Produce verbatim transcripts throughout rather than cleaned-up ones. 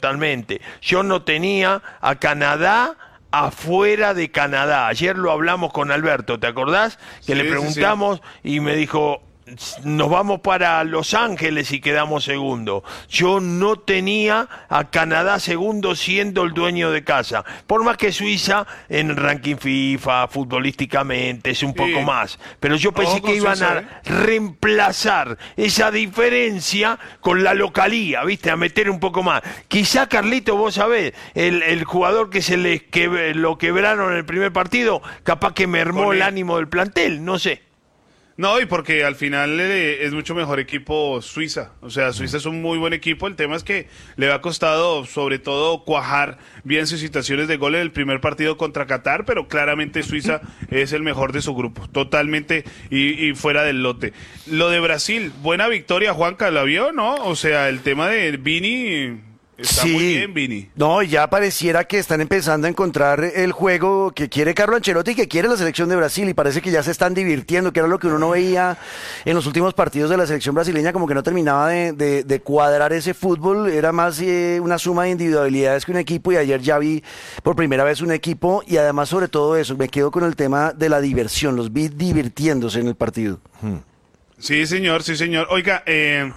totalmente. Yo no tenía a Canadá afuera de Canadá. Ayer lo hablamos con Alberto, ¿te acordás? Que sí, le preguntamos sí, sí. y me dijo, nos vamos para Los Ángeles y quedamos segundo. Yo no tenía a Canadá segundo siendo el dueño de casa. Por más que Suiza en el ranking FIFA, futbolísticamente, es un poco sí. más. Pero yo pensé que iban Suiza, a ¿eh? reemplazar esa diferencia con la localía, ¿viste? A meter un poco más. Quizá, Carlito, vos sabés, el, el jugador que se les que, lo quebraron en el primer partido, capaz que mermó el ánimo del plantel, no sé. No, y porque al final eh, es mucho mejor equipo Suiza. O sea, Suiza es un muy buen equipo. El tema es que le ha costado, sobre todo, cuajar bien sus situaciones de gol en el primer partido contra Qatar, pero claramente Suiza es el mejor de su grupo, totalmente y, y fuera del lote. Lo de Brasil, buena victoria, Juanca, ¿la vio, no? O sea, el tema de Vini... Está sí. muy bien, Vini. No, ya pareciera que están empezando a encontrar el juego que quiere Carlo Ancelotti y que quiere la selección de Brasil, y parece que ya se están divirtiendo, que era lo que uno no veía en los últimos partidos de la selección brasileña, como que no terminaba de, de, de cuadrar ese fútbol, era más eh, una suma de individualidades que un equipo, y ayer ya vi por primera vez un equipo, y además sobre todo eso, me quedo con el tema de la diversión, los vi divirtiéndose en el partido. Hmm. Sí, señor, sí, señor. Oiga, eh,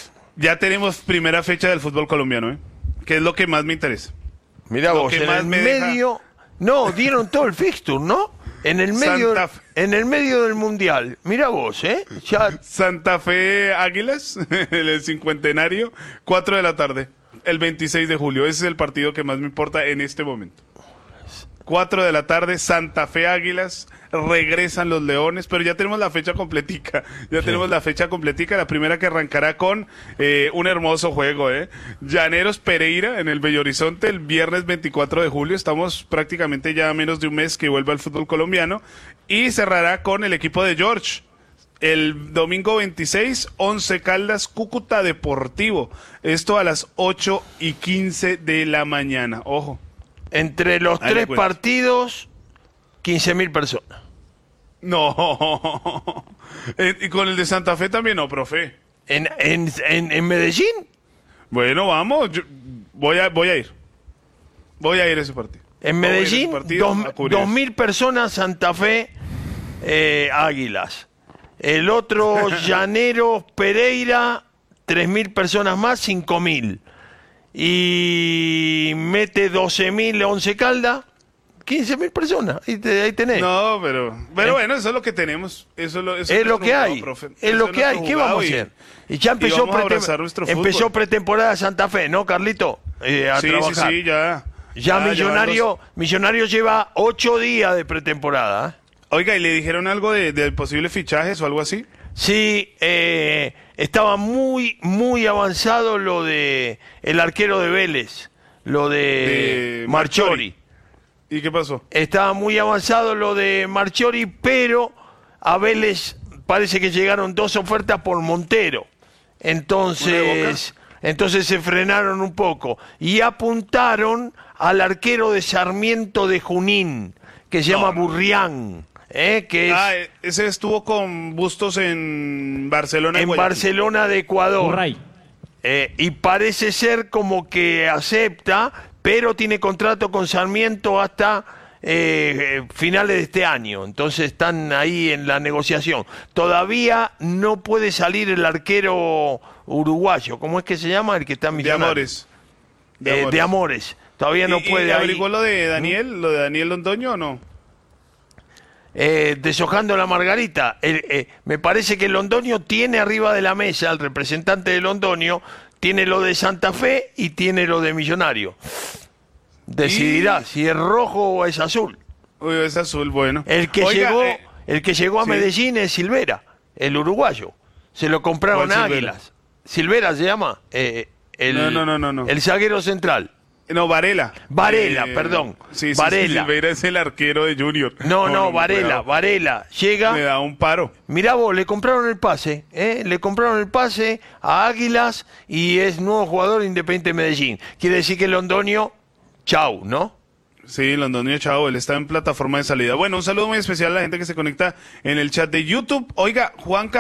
ya tenemos primera fecha del fútbol colombiano, ¿eh? Que es lo que más me interesa. Mira vos, en el medio... Deja... No, dieron todo el fixture, ¿no? En el medio Santa... en el medio del Mundial. Mira vos, ¿eh? Ya... Santa Fe Águilas, el cincuentenario, cuatro de la tarde, el veintiséis de julio. Ese es el partido que más me importa en este momento. cuatro de la tarde, Santa Fe Águilas, regresan los Leones, pero ya tenemos la fecha completica, ya sí. tenemos la fecha completica, la primera que arrancará con eh, un hermoso juego, ¿eh? Llaneros Pereira en el Bello Horizonte el viernes veinticuatro de julio, estamos prácticamente ya a menos de un mes que vuelva al fútbol colombiano, y cerrará con el equipo de George. El domingo veintiséis, Once Caldas, Cúcuta Deportivo, esto a las ocho y quince de la mañana, ojo. Entre los Ahí tres partidos, quince mil personas. No. ¿Y con el de Santa Fe también no, profe? ¿En, en, en, en Medellín? Bueno, vamos. Yo voy, a, voy a ir. Voy a ir a ese partido. En Medellín, dos mil personas, Santa Fe, eh, Águilas. El otro, Llaneros Pereira, tres mil personas más, cinco mil. Y mete doce mil Once Caldas, quince mil personas, ahí, te, ahí tenés. No, pero pero ¿Eh? bueno, eso es lo que tenemos. Eso es lo, eso es lo que hay, profe. es eso lo que hay, ¿qué vamos a hacer? Y ya empezó, pretem empezó pretemporada Santa Fe, ¿no, Carlito? Eh, a sí, trabajar. sí, sí, ya. Ya, ya Millonario, Millonario lleva ocho días de pretemporada. ¿eh? Oiga, ¿y le dijeron algo de, de posibles fichajes o algo así? Sí, eh, estaba muy, muy avanzado lo de el arquero de Vélez, lo de, de Marchori. ¿Y qué pasó? Estaba muy avanzado lo de Marchori, pero a Vélez parece que llegaron dos ofertas por Montero. Entonces, entonces se frenaron un poco y apuntaron al arquero de Sarmiento de Junín, que se no, llama Burrián. ¿Eh? Que es, ah, ese estuvo con Bustos en Barcelona. En Guayaquil. Barcelona de Ecuador. Eh, y parece ser como que acepta, pero tiene contrato con Sarmiento hasta eh, finales de este año. Entonces están ahí en la negociación. Todavía no puede salir el arquero uruguayo. ¿Cómo es que se llama? El que está en de Amores. De, eh, Amores. de Amores. Todavía no ¿Y, puede. ¿Y averiguó lo de Daniel? ¿Mm? ¿Lo de Daniel Londoño o no? Eh, deshojando la margarita, el, eh, me parece que Londoño tiene arriba de la mesa, el representante de Londoño tiene lo de Santa Fe y tiene lo de Millonario. Decidirá ¿Y? si es rojo o es azul. Uy, es azul, bueno. El que Oiga, llegó, eh, el que llegó a ¿sí? Medellín es Silvera, el uruguayo. Se lo compraron a Águilas. Silvera se llama, eh, el, no, no, no, no, no. el zaguero central. No, Varela. Varela, eh, perdón. Sí, sí, Varela. Sí, Silveira es el arquero de Junior. No, no, no Varela, cuidado. Varela. Llega. Le da un paro. Mirá vos, le compraron el pase, ¿eh? Le compraron el pase a Águilas y es nuevo jugador de Independiente de Medellín. Quiere decir que Londoño, chau, ¿no? Sí, Londoño, chau, él está en plataforma de salida. Bueno, un saludo muy especial a la gente que se conecta en el chat de YouTube. Oiga, Juanca,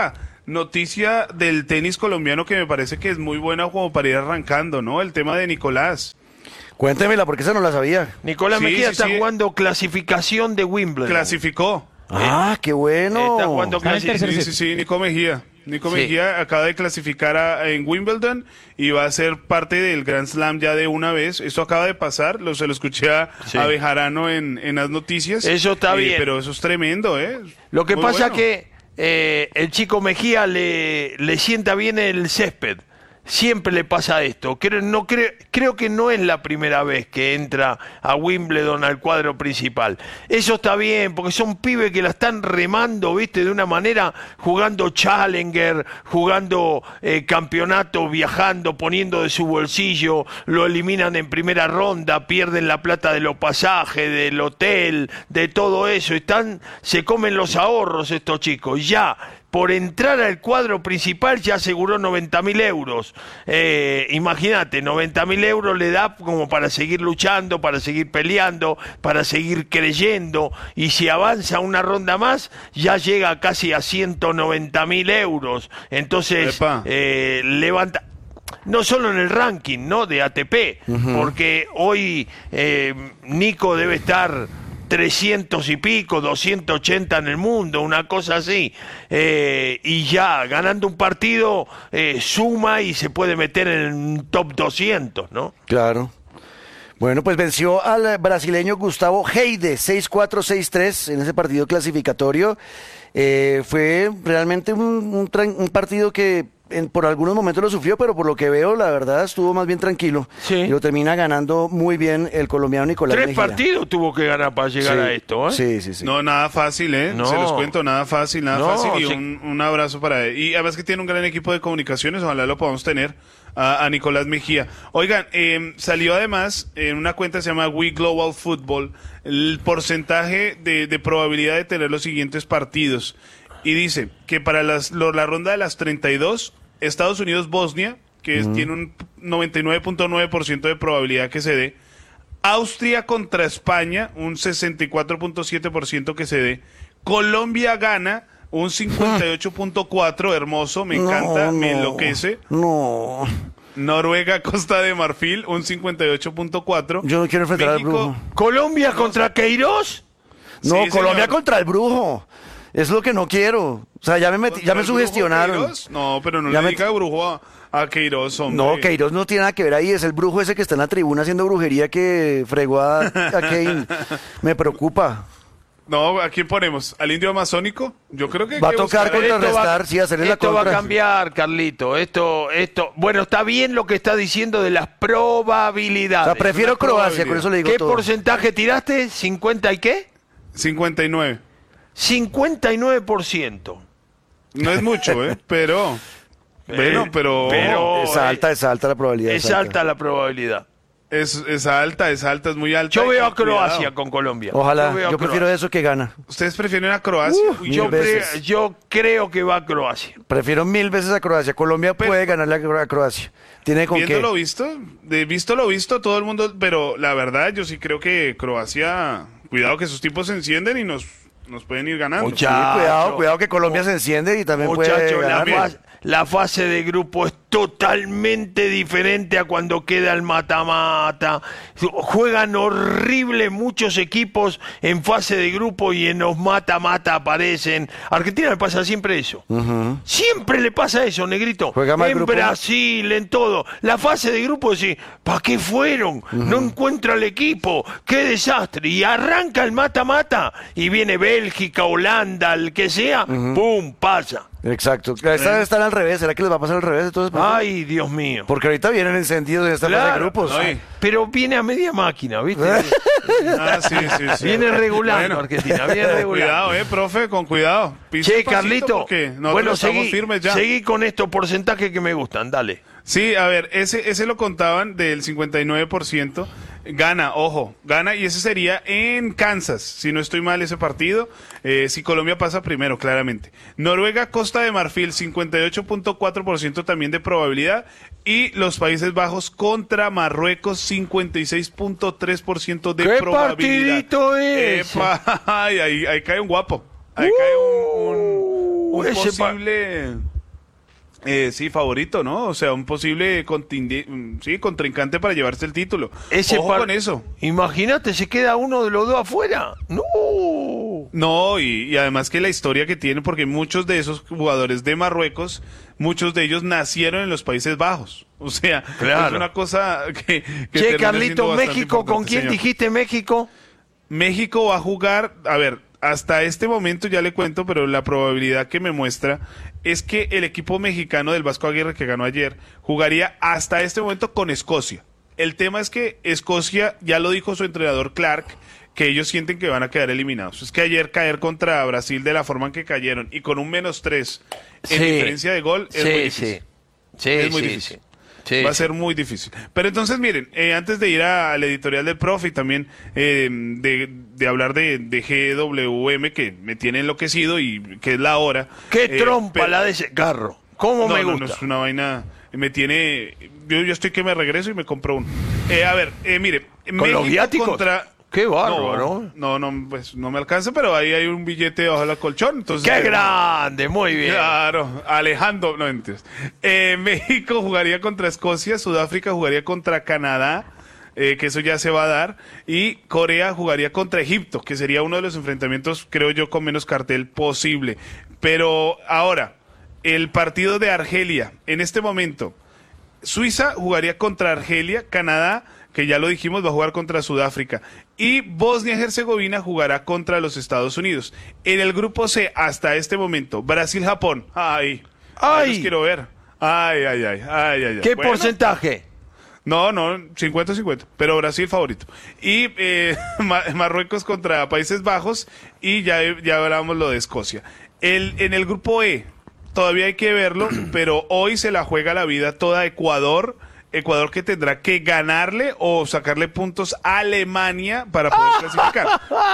noticia del tenis colombiano que me parece que es muy buena como para ir arrancando, ¿no? El tema de Nicolás. Cuéntemela, porque esa no la sabía. Nicolás Sí, Mejía sí, está sí. jugando clasificación de Wimbledon. Clasificó. Ah, qué bueno. Está jugando Está en el clasi- tercer Sí, set. sí, sí, Nico Mejía. Nico Sí. Mejía acaba de clasificar a- en Wimbledon y va a ser parte del Grand Slam ya de una vez. Esto acaba de pasar, lo, se lo escuché a, Sí. a Bejarano en, en las noticias. Eso está Eh, bien. Pero eso es tremendo, ¿eh? Lo que Muy pasa bueno. que eh, el chico Mejía le, le sienta bien el césped. Siempre le pasa esto. Creo, no creo, creo que no es la primera vez que entra a Wimbledon al cuadro principal. Eso está bien, porque son pibes que la están remando, viste, de una manera, jugando Challenger, jugando eh, campeonato, viajando, poniendo de su bolsillo, lo eliminan en primera ronda, pierden la plata de los pasajes, del hotel, de todo eso. Están, se comen los ahorros estos chicos. Ya, por entrar al cuadro principal ya aseguró noventa mil euros. Eh, Imagínate, noventa mil euros le da como para seguir luchando, para seguir peleando, para seguir creyendo. Y si avanza una ronda más, ya llega casi a ciento noventa mil euros. Entonces, Epa. eh, levanta... No solo en el ranking, ¿no? De A T P, porque hoy eh, Nico debe estar trescientos y pico, doscientos ochenta en el mundo, una cosa así, eh, y ya ganando un partido eh, suma y se puede meter en un top doscientos, ¿no? Claro. Bueno, pues venció al brasileño Gustavo Heide, seis cuatro, seis tres en ese partido clasificatorio. Eh, fue realmente un, un, tran- un partido que en- por algunos momentos lo sufrió, pero por lo que veo, la verdad, estuvo más bien tranquilo. Sí. Y lo termina ganando muy bien el colombiano Nicolás Tres Mejía. partidos tuvo que ganar para llegar Sí. a esto, ¿eh? Sí, sí, sí. No, nada fácil, ¿eh? No. Se los cuento, nada fácil, nada No, fácil. Y sí. un, un abrazo para él. Y además que tiene un gran equipo de comunicaciones, ojalá lo podamos tener a, a Nicolás Mejía. Oigan, eh, salió además en una cuenta que se llama We Global Football el porcentaje de, de probabilidad de tener los siguientes partidos. Y dice que para las, lo- la ronda de las treinta y dos, Estados Unidos-Bosnia, que es- tiene un noventa y nueve punto nueve por ciento de probabilidad que se dé. Austria contra España, un sesenta y cuatro punto siete por ciento que se dé. Colombia gana, un cincuenta y ocho punto cuatro por ciento, hermoso, me encanta, No, me no. enloquece. No, Noruega, Costa de Marfil, un cincuenta y ocho punto cuatro. yo no quiero enfrentar México, al brujo. ¿Colombia contra Queiroz? No, Sí, Colombia señor. contra el brujo. Es lo que no quiero. O sea, ya me metí, ya ¿Contra me el Brujo sugestionaron. Queiroz? No, pero no Ya le me- diga brujo a, a Queiroz, hombre. No, Queiroz no tiene nada que ver ahí, es el brujo ese que está en la tribuna haciendo brujería que fregó a, a Kane. Me preocupa. No, ¿a quién ponemos? ¿Al indio amazónico? Yo creo que hay Va a que tocar buscar- contra- Esto va- contrarrestar, sí, hacerle la esto va a contra. cambiar, Carlito. Esto, esto, bueno, está bien lo que está diciendo de las O probabilidades. sea, prefiero una Croacia, con eso le digo ¿Qué todo. porcentaje tiraste? ¿cincuenta y qué? cincuenta y nueve. cincuenta y nueve por ciento. No es mucho, ¿eh? Pero... Bueno, Eh, pero... pero- Es alta, es alta la probabilidad. Es alta la probabilidad. Es, es alta, es alta, es muy alta. Yo y veo a cuidado. Croacia con Colombia. Ojalá, veo yo, a prefiero Croacia. eso que gana. ¿Ustedes prefieren a Croacia? Uy, mil Yo, veces. cre- yo creo que va a Croacia. Prefiero mil veces a Croacia. Colombia Pero- puede ganarle a Cro- a Croacia. Tiene con Viendo qué. lo visto, de visto lo visto, todo el mundo, pero la verdad yo sí creo que Croacia, cuidado que esos tipos se encienden y nos, nos pueden ir ganando. Mucha- Sí, cuidado, Muchacho. cuidado que Colombia se enciende y también puede Muchachos, la, ganar. fa- la fase de grupo es totalmente diferente a cuando queda el mata-mata. Juegan horrible muchos equipos en fase de grupo y en los mata-mata aparecen. A Argentina le pasa siempre eso. Siempre le pasa eso, Negrito. Juega mal en grupo. Brasil, en todo. La fase de grupo, decís, ¿para qué fueron? No encuentra el equipo. ¡Qué desastre! Y arranca el mata-mata y viene Bélgica, Holanda, el que sea, ¡pum! Pasa. Exacto. Esta vez están al revés. ¿Será que les va a pasar al revés entonces? Ay, Dios mío. Porque ahorita vienen encendidos en esta fase de Claro, grupos. Ay. pero viene a media máquina, ¿viste? Ah, sí, sí, sí. Viene regulando Bueno. Argentina, viene regulando. Cuidado, eh, profe, con cuidado. Pise Che, pasito Carlito, porque nosotros bueno, estamos seguí, firmes ya. seguí con estos porcentajes que me gustan, dale. Sí, a ver, ese, ese lo contaban del cincuenta y nueve por ciento. Gana, ojo, gana y ese sería en Kansas, si no estoy mal ese partido, eh, si Colombia pasa primero, claramente. Noruega, Costa de Marfil, cincuenta y ocho punto cuatro por ciento también de probabilidad y los Países Bajos contra Marruecos, cincuenta y seis punto tres por ciento de ¿Qué probabilidad. partidito es? Epa, ay, ahí, ahí cae un guapo, ahí cae un, un, un Uh, ese pa- posible... Eh, sí, favorito, ¿no? O sea, un posible contindi- sí, contrincante para llevarse el título. Ese Ojo par- con eso. Imagínate, se queda uno de los dos afuera. No. No, y, y además que la historia que tiene, porque muchos de esos jugadores de Marruecos, muchos de ellos nacieron en los Países Bajos. O sea, Claro. es una cosa que... que Che, termina siendo Carlito, bastante México, ¿con importante, quién señor. dijiste México? México va a jugar, a ver, hasta este momento ya le cuento, pero la probabilidad que me muestra es que el equipo mexicano del Vasco Aguirre que ganó ayer jugaría hasta este momento con Escocia. El tema es que Escocia, ya lo dijo su entrenador Clark, que ellos sienten que van a quedar eliminados. Es que ayer caer contra Brasil de la forma en que cayeron y con un menos tres en Sí. diferencia de gol es sí, muy difícil. sí. Sí, Es muy sí, difícil. sí. Sí, Va a sí. ser muy difícil. Pero entonces, miren, eh, antes de ir a- al editorial del profe y también eh, de, de hablar de, de G W M, que me tiene enloquecido y que es la hora. Qué eh, trompa pero- la de ese carro. ¿Cómo no, me no, gusta? no, es una vaina, me tiene... Yo, yo estoy que me regreso y me compro uno. Eh, a ver, eh, mire, ¿Con los viáticos? contra... Qué bárbaro. No, no, no, pues no me alcanza, pero ahí hay un billete debajo del colchón. Entonces, ¡Qué eh, grande! Muy bien. Claro, Alejandro, no entiendes. Eh, México jugaría contra Escocia, Sudáfrica jugaría contra Canadá, eh, que eso ya se va a dar, y Corea jugaría contra Egipto, que sería uno de los enfrentamientos, creo yo, con menos cartel posible. Pero ahora, el partido de Argelia, en este momento, Suiza jugaría contra Argelia, Canadá, que ya lo dijimos, va a jugar contra Sudáfrica. Y Bosnia-Herzegovina jugará contra los Estados Unidos. En el grupo C, hasta este momento, Brasil-Japón. Ay, Ay. los quiero ver. Ay, ay, ay, ay, ay. ¿Qué Bueno, porcentaje? No, no, cincuenta cincuenta, pero Brasil favorito. Y eh, Ma- Marruecos contra Países Bajos y ya, ya hablábamos lo de Escocia. El, en el grupo E, todavía hay que verlo, pero hoy se la juega la vida toda Ecuador. Ecuador que tendrá que ganarle o sacarle puntos a Alemania para poder clasificar.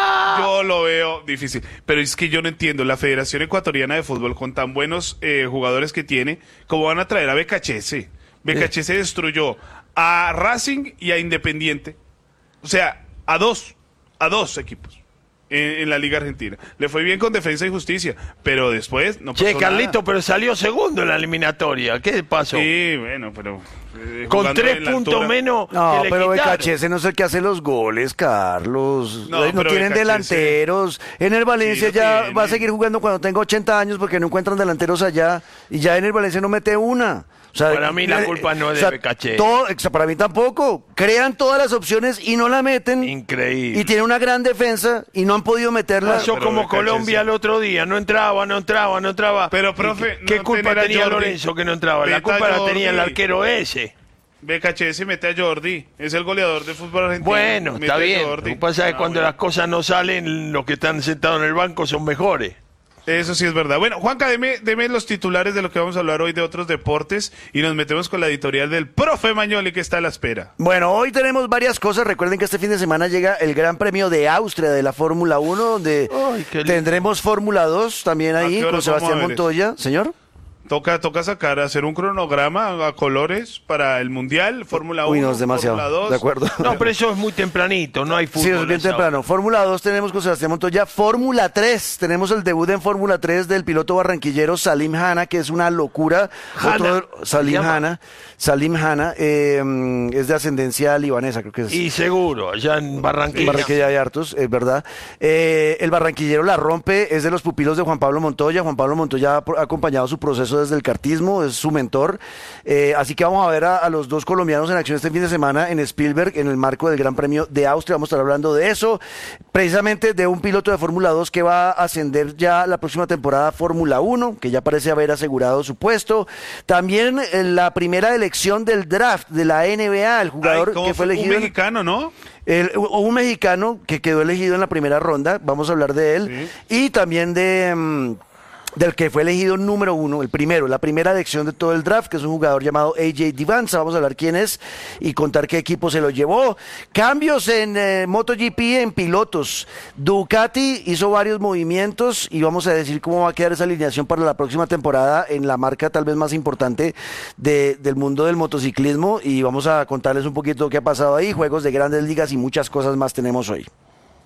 Yo lo veo difícil. Pero es que yo no entiendo, la Federación Ecuatoriana de Fútbol, con tan buenos eh, jugadores que tiene, ¿cómo van a traer a B K H S? B K H S destruyó a Racing y a Independiente. O sea, a dos, a dos equipos en, en la Liga Argentina. Le fue bien con Defensa y Justicia, pero después no pasó Che, nada. Carlito, pero salió segundo en la eliminatoria. ¿Qué pasó? Sí, bueno, pero... eh, Con jugando tres en la puntos altura. menos No, que le pero quitaron. B K H S no es el que hace los goles, Carlos. No, No, pero tienen B K H S delanteros. En el Valencia sí lo ya tiene. va a seguir jugando cuando tenga ochenta años porque no encuentran delanteros allá. Y ya en el Valencia no mete una. O sea, Para mí la eh, culpa no es o sea, de B K H S. todo- o sea, para mí tampoco. Crean todas las opciones y no la meten. Increíble. Y tiene una gran defensa y no han podido meterla. Pasó Pero como B K H S. Colombia el otro día, no entraba, no entraba, no entraba. Pero, profe, ¿Qué no culpa tener a tenía Jordi. Lorenzo que no entraba? La Meta a culpa la tenía el Jordi. arquero ese. B K H S mete a Jordi, es el goleador de fútbol argentino. Bueno, Mete está a bien. Jordi. Lo que pasa es que Ah, cuando bueno. las cosas no salen, los que están sentados en el banco son mejores. Eso sí es verdad. Bueno, Juanca, deme, deme los titulares de lo que vamos a hablar hoy de otros deportes y nos metemos con la editorial del profe Mañoli que está a la espera. Bueno, hoy tenemos varias cosas. Recuerden que este fin de semana llega el Gran Premio de Austria de la Fórmula uno, donde Ay, qué lindo. tendremos Fórmula dos también ¿A ahí qué con horas vamos Sebastián a ver Montoya. Señor. Toca, toca sacar, hacer un cronograma a colores para el Mundial, Fórmula uno, Uy, no, es demasiado. Fórmula dos. De acuerdo. No, pero eso es muy tempranito, no hay fútbol. Sí, es bien a esa hora. temprano. Fórmula dos tenemos con Sebastián Montoya. Fórmula tres, tenemos el debut en Fórmula tres del piloto barranquillero Salim Hanna, que es una locura. Hanna, Otro- Salim se llama. Hanna. Salim Hanna eh, mm, es de ascendencia libanesa, creo que es. Y seguro, allá en En Barranquilla. Barranquilla hay hartos, es verdad. Eh, el barranquillero la rompe, es de los pupilos de Juan Pablo Montoya. Juan Pablo Montoya ha pro- ha acompañado su proceso desde el kartismo, es su mentor. Eh, así que vamos a ver a, a los dos colombianos en acción este fin de semana en Spielberg, en el marco del Gran Premio de Austria. Vamos a estar hablando de eso, precisamente de un piloto de Fórmula dos que va a ascender ya la próxima temporada a Fórmula uno, que ya parece haber asegurado su puesto. También eh, la primera elección del draft de la N B A, el jugador Ay, ¿cómo que fue fue? elegido Un en- mexicano, ¿no? el- o un mexicano que quedó elegido en la primera ronda, vamos a hablar de él, y también de mm, del que fue elegido número uno, el primero, la primera elección de todo el draft, que es un jugador llamado A J Divanza. Vamos a hablar quién es y contar qué equipo se lo llevó. Cambios en eh, MotoGP en pilotos. Ducati hizo varios movimientos y vamos a decir cómo va a quedar esa alineación para la próxima temporada en la marca tal vez más importante de- del mundo del motociclismo, y vamos a contarles un poquito qué ha pasado ahí, juegos de grandes ligas y muchas cosas más tenemos hoy.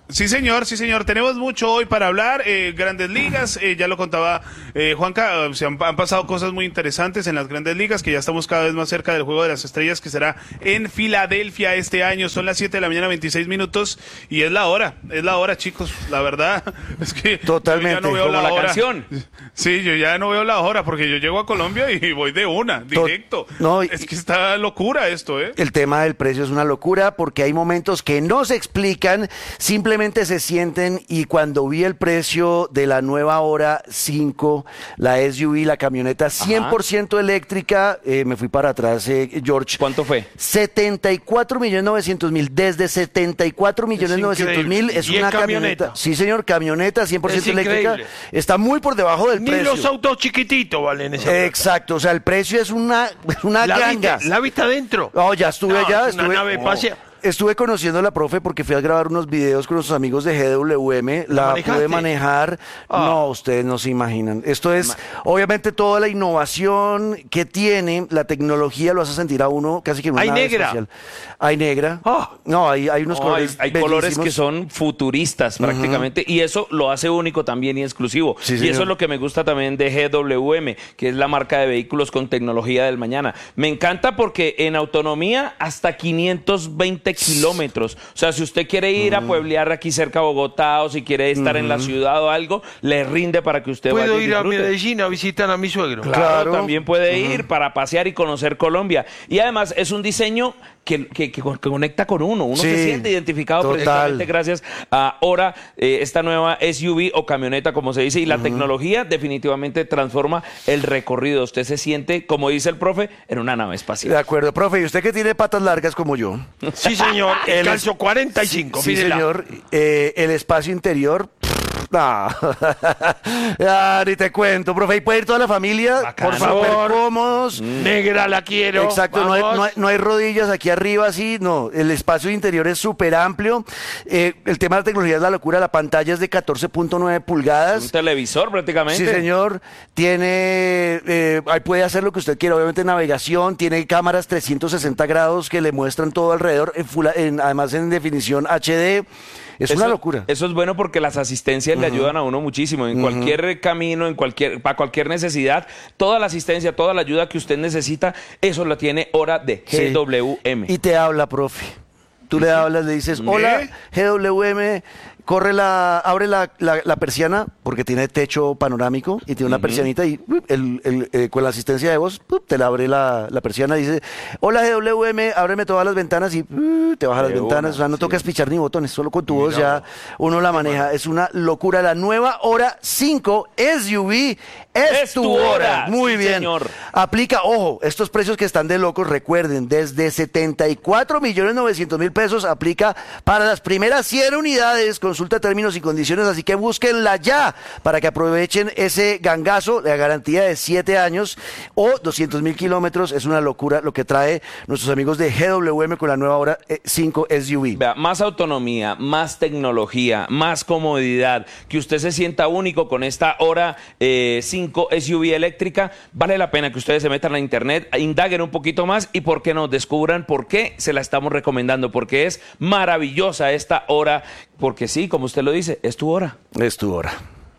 Sí, señor, sí, señor. Tenemos mucho hoy para hablar. Eh, grandes ligas, eh, ya lo contaba eh, Juanca, se han, han pasado cosas muy interesantes en las grandes ligas, que ya estamos cada vez más cerca del Juego de las Estrellas, que será en Filadelfia este año. Son las siete de la mañana, veintiséis minutos, y es la hora, es la hora, chicos. La verdad es que totalmente, yo ya no veo como la, la hora. canción. Sí, yo ya no veo la hora, porque yo llego a Colombia y voy de una, directo. No, es que está locura esto, ¿eh? El tema del precio es una locura, porque hay momentos que no se explican, simplemente se sienten, y cuando vi el precio de la nueva Hora cinco, la S U V, la camioneta cien por ciento eléctrica, eh, me fui para atrás, eh, George. ¿Cuánto fue? setenta y cuatro millones novecientos mil, desde setenta y cuatro millones novecientos mil, es ¿Y una es camioneta? camioneta. Sí, señor, camioneta cien por ciento Es eléctrica, increíble. está muy por debajo del Ni precio. los autos chiquititos valen esa plata. Exacto, o sea, el precio es una, una ¿La ganga. viste, ¿La viste adentro? No, ya estuve No, allá, es una estuve, nave espacial. estuve conociendo a la profe porque fui a grabar unos videos con nuestros amigos de G W M, la, manejaste? pude manejar, Ah. no, ustedes no se imaginan. Esto es, obviamente, toda la innovación que tiene, la tecnología lo hace sentir a uno casi que en una ¿Hay nave negra? espacial. Hay negra. Ah. No, hay, hay unos No, hay colores hay colores que bellísimos. son futuristas prácticamente, y eso lo hace único también y exclusivo. Sí, y señor. eso es lo que me gusta también de G W M, que es la marca de vehículos con tecnología del mañana. Me encanta porque en autonomía hasta quinientos veinte kilómetros. O sea, si usted quiere ir a pueblear aquí cerca de Bogotá, o si quiere estar en la ciudad o algo, le rinde para que usted vaya Puedo y ir a disfrute. Medellín a visitar a mi suegro. Claro, Claro. también puede ir para pasear y conocer Colombia. Y además es un diseño que, que- que con- que conecta con uno. Uno Sí, se siente identificado total. precisamente gracias a Hora, eh, esta nueva S U V o camioneta, como se dice. Y la tecnología definitivamente transforma el recorrido. Usted se siente, como dice el profe, en una nave De espacial. acuerdo, profe, y usted que tiene patas largas como yo. Sí, señor. El El calzo cuarenta y cinco. Sí, mírela. señor. Eh, el espacio interior. No. Ah, ni te cuento, profe. Y puede ir toda la familia. Bacano. Por favor, cómodos. Negra la quiero. Exacto, no hay, Vamos. no, hay, no hay rodillas aquí arriba, así, no. El espacio interior es súper amplio. Eh, el tema de la tecnología es la locura. La pantalla es de catorce punto nueve pulgadas. Un televisor prácticamente. Sí, señor. Tiene, eh, ahí puede hacer lo que usted quiera, obviamente navegación, tiene cámaras trescientos sesenta grados que le muestran todo alrededor, en full- en- además en definición H D. Es Eso- una locura. Eso es bueno porque las asistencias le ayudan a uno muchísimo. En cualquier camino, en cualquier, para cualquier necesidad, toda la asistencia, toda la ayuda que usted necesita, eso lo tiene Hora de Sí. G W M. Y te habla, profe. Tú le hablas, le dices, hola, G W M, corre la, abre la, la- la persiana, porque tiene techo panorámico y tiene una persianita y ¡up! el- el, eh, con la asistencia de voz, ¡up! te la abre la, la persiana y dice, hola G W M, ábreme todas las ventanas y ¡up! te baja las De ventanas. una, O sea, no sí. tocas pichar ni botones, solo con tu voz ya uno la maneja. Es una locura. La nueva Hora cinco S U V es, Es tu tu hora. hora. Muy Sí, bien. señor. Aplica, ojo, estos precios que están de locos, recuerden, desde setenta y cuatro millones novecientos mil pesos aplica para las primeras cien unidades. Consulta términos y condiciones, así que búsquenla ya para que aprovechen ese gangazo, la garantía de siete años o doscientos mil kilómetros. Es una locura lo que trae nuestros amigos de G W M con la nueva Hora cinco S U V. Vea, más autonomía, más tecnología, más comodidad, que usted se sienta único con esta Hora eh, cinco S U V eléctrica. Vale la pena que ustedes se metan a internet, indaguen un poquito más y por qué no descubran por qué se la estamos recomendando, porque es maravillosa esta Hora, porque sí, como usted lo dice, es tu hora. Es tu hora.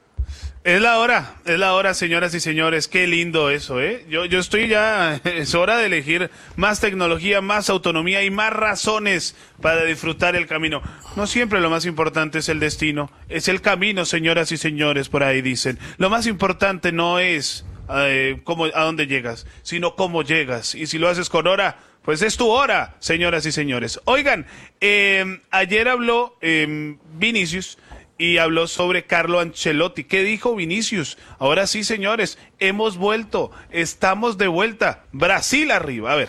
Es la hora, es la hora, señoras y señores. Qué lindo eso, ¿eh? Yo, yo estoy ya, es hora de elegir más tecnología, más autonomía y más razones para disfrutar el camino. No siempre lo más importante es el destino, es el camino, señoras y señores, por ahí dicen. Lo más importante no es eh, cómo, a dónde llegas, sino cómo llegas. Y si lo haces con hora, pues es tu hora, señoras y señores. Oigan, eh, ayer habló eh, Vinicius y habló sobre Carlo Ancelotti. ¿Qué dijo Vinicius? Ahora sí, señores, hemos vuelto, estamos de vuelta. Brasil arriba, a ver.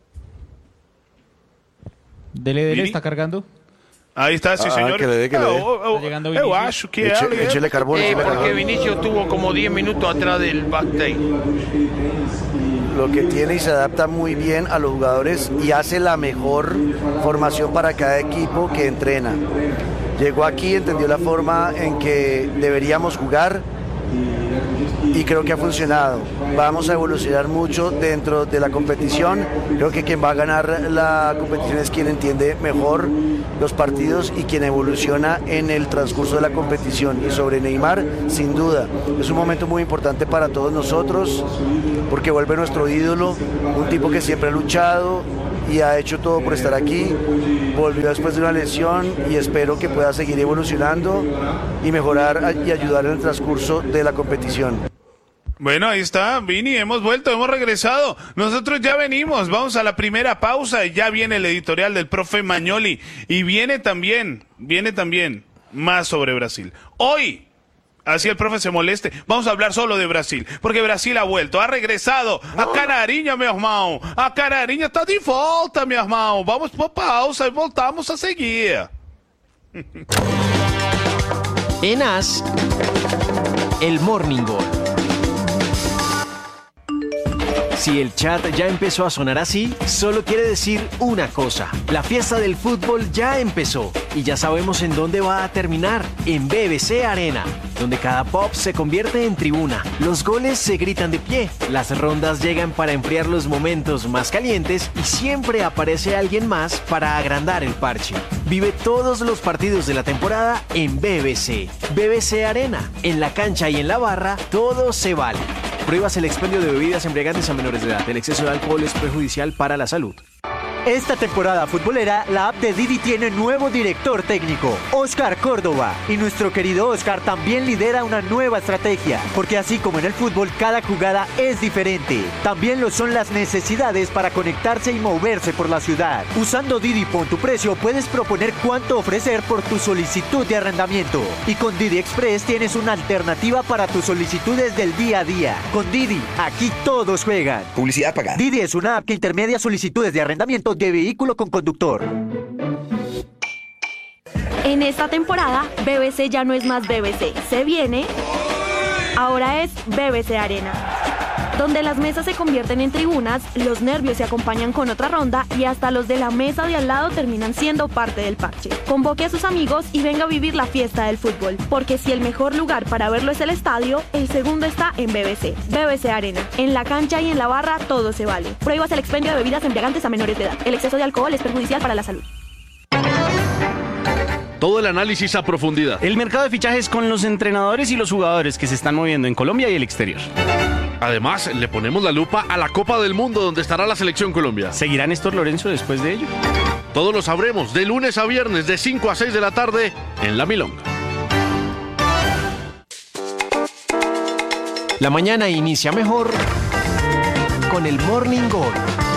Dele, dele, Vini. está cargando. Ahí está, sí, Ah, señor. que le dé, que le dé. Eu- eu- Está llegando eu Vinicius. acho que Eche- alguien- échele carbón, Eh, échele porque carbón. Vinicius tuvo como diez minutos atrás del backstage. Lo que tiene y se adapta muy bien a los jugadores y hace la mejor formación para cada equipo que entrena. Llegó aquí, entendió la forma en que deberíamos jugar y creo que ha funcionado. Vamos a evolucionar mucho dentro de la competición. Creo que quien va a ganar la competición es quien entiende mejor los partidos y quien evoluciona en el transcurso de la competición. Y sobre Neymar, sin duda, es un momento muy importante para todos nosotros porque vuelve nuestro ídolo, un tipo que siempre ha luchado y ha hecho todo por estar aquí. Volvió después de una lesión y espero que pueda seguir evolucionando y mejorar y ayudar en el transcurso de la competición. Bueno, ahí está, Vini, hemos vuelto, hemos regresado. Nosotros ya venimos, vamos a la primera pausa y ya viene el editorial del profe Magnoli. Y viene también, viene también más sobre Brasil. Hoy, así el profe se moleste, vamos a hablar solo de Brasil, porque Brasil ha vuelto, ha regresado. A Canarinha, meu irmão, a Canarinha está de volta, meu irmão. Vamos por pausa y voltamos a seguir. En As, el Morning Goal. Si el chat ya empezó a sonar así, solo quiere decir una cosa. La fiesta del fútbol ya empezó y ya sabemos en dónde va a terminar, en B B C Arena, donde cada pop se convierte en tribuna. Los goles se gritan de pie, las rondas llegan para enfriar los momentos más calientes y siempre aparece alguien más para agrandar el parche. Vive todos los partidos de la temporada en B B C. B B C Arena, en la cancha y en la barra, todo se vale. Prohíbas el expendio de bebidas embriagantes a menores de edad. El exceso de alcohol es perjudicial para la salud. Esta temporada futbolera, la app de Didi tiene nuevo director técnico, Oscar Córdoba. Y nuestro querido Oscar también lidera una nueva estrategia, porque así como en el fútbol, cada jugada es diferente. También lo son las necesidades para conectarse y moverse por la ciudad. Usando Didi Pon tu precio, puedes proponer cuánto ofrecer por tu solicitud de arrendamiento. Y con Didi Express tienes una alternativa para tus solicitudes del día a día. Con Didi, aquí todos juegan. Publicidad pagada. Didi es una app que intermedia solicitudes de arrendamiento de vehículo con conductor. En esta temporada, B B C ya no es más B B C. Se viene, ahora es B B C Arena, donde las mesas se convierten en tribunas, los nervios se acompañan con otra ronda y hasta los de la mesa de al lado terminan siendo parte del parche. Convoque a sus amigos y venga a vivir la fiesta del fútbol, porque si el mejor lugar para verlo es el estadio, el segundo está en B B C. B B C Arena. En la cancha y en la barra todo se vale. Prohíbas el expendio de bebidas embriagantes a menores de edad. El exceso de alcohol es perjudicial para la salud. Todo el análisis a profundidad. El mercado de fichajes con los entrenadores y los jugadores que se están moviendo en Colombia y el exterior. Además, le ponemos la lupa a la Copa del Mundo, donde estará la Selección Colombia. ¿Seguirá Néstor Lorenzo después de ello? Todo lo sabremos de lunes a viernes de cinco a seis de la tarde en La Milonga. La mañana inicia mejor con el Morning Goal.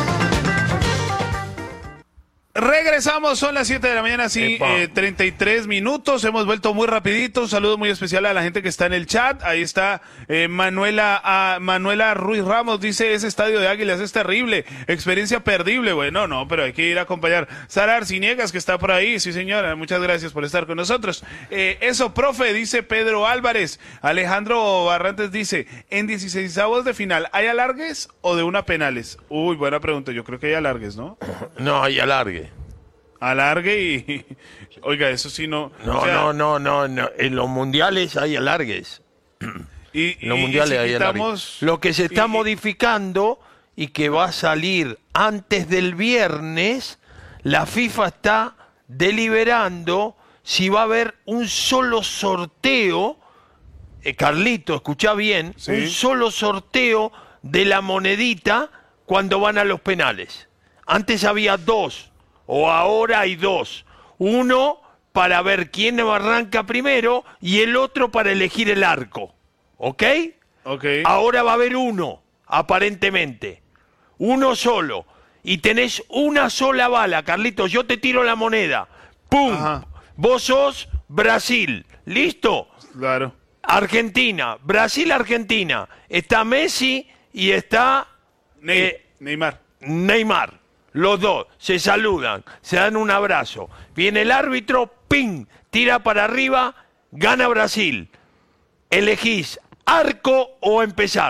Regresamos, son las siete de la mañana, sí, eh, treinta y tres minutos, hemos vuelto muy rapidito. Un saludo muy especial a la gente que está en el chat. Ahí está eh, Manuela a, Manuela Ruiz Ramos, dice: ese estadio de Águilas es terrible, experiencia perdible. Bueno, no, pero hay que ir a acompañar. Sara Arciniegas, que está por ahí, sí señora, muchas gracias por estar con nosotros. Eh, eso, profe, dice Pedro Álvarez. Alejandro Barrantes dice: en dieciseisavos de final, ¿hay alargues o de una penales? Uy, buena pregunta, yo creo que hay alargues, ¿no? No, hay alargue. Alargue y... Oiga, eso sí no... No, o sea, no, no, no, no. En los mundiales hay alargues. Y, en los y, mundiales y si hay quitamos, alargues. Lo que se está y, modificando y que va a salir antes del viernes, la FIFA está deliberando si va a haber un solo sorteo, eh, Carlito, escuchá bien, ¿sí? Un solo sorteo de la monedita cuando van a los penales. Antes había dos. O ahora hay dos. Uno para ver quién arranca primero y el otro para elegir el arco. ¿Ok? Ok. Ahora va a haber uno, aparentemente. Uno solo. Y tenés una sola bala, Carlitos. Yo te tiro la moneda. ¡Pum! Ajá. Vos sos Brasil. ¿Listo? Claro. Argentina. Brasil-Argentina. Está Messi y está... Ney, eh, Neymar. Neymar. Los dos se saludan, se dan un abrazo. Viene el árbitro, ¡ping! Tira para arriba, gana Brasil. Elegís arco o empezar.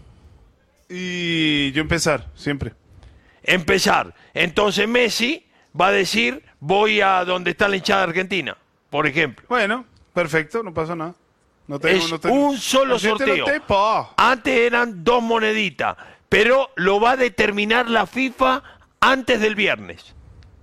Y yo empezar, siempre. Empezar. Entonces Messi va a decir, voy a donde está la hinchada argentina, por ejemplo. Bueno, perfecto, no pasa nada. No tenemos, es no tenemos. un solo sorteo. Antes eran dos moneditas, pero lo va a determinar la FIFA antes del viernes.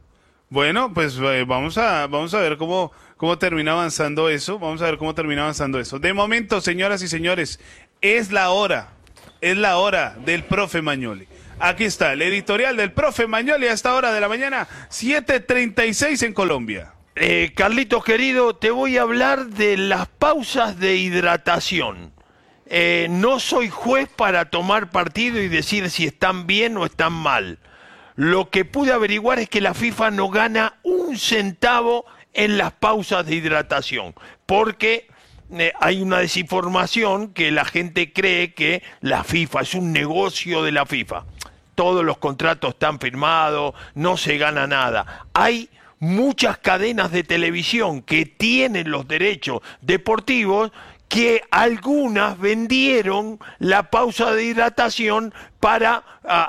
Bueno, pues eh, vamos a vamos a ver cómo cómo termina avanzando eso. Vamos a ver cómo termina avanzando eso. De momento, señoras y señores, es la hora, es la hora del profe Magnoli. Aquí está el editorial del profe Magnoli a esta hora de la mañana, siete treinta y seis en Colombia. Eh, Carlitos querido, te voy a hablar de las pausas de hidratación. Eh, no soy juez para tomar partido y decir si están bien o están mal. Lo que pude averiguar es que la FIFA no gana un centavo en las pausas de hidratación, porque eh, hay una desinformación que la gente cree que la FIFA es un negocio de la FIFA. Todos los contratos están firmados, no se gana nada. Hay muchas cadenas de televisión que tienen los derechos deportivos, que algunas vendieron la pausa de hidratación para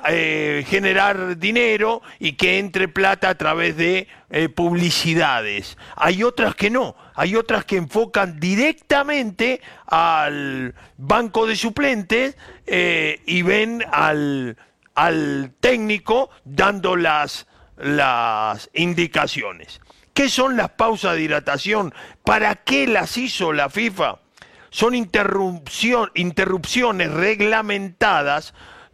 eh, generar dinero y que entre plata a través de eh, publicidades. Hay otras que no, hay otras que enfocan directamente al banco de suplentes eh, y ven al, al técnico dando las, las indicaciones. ¿Qué son las pausas de hidratación? ¿Para qué las hizo la FIFA? Son interrupción, interrupciones reglamentadas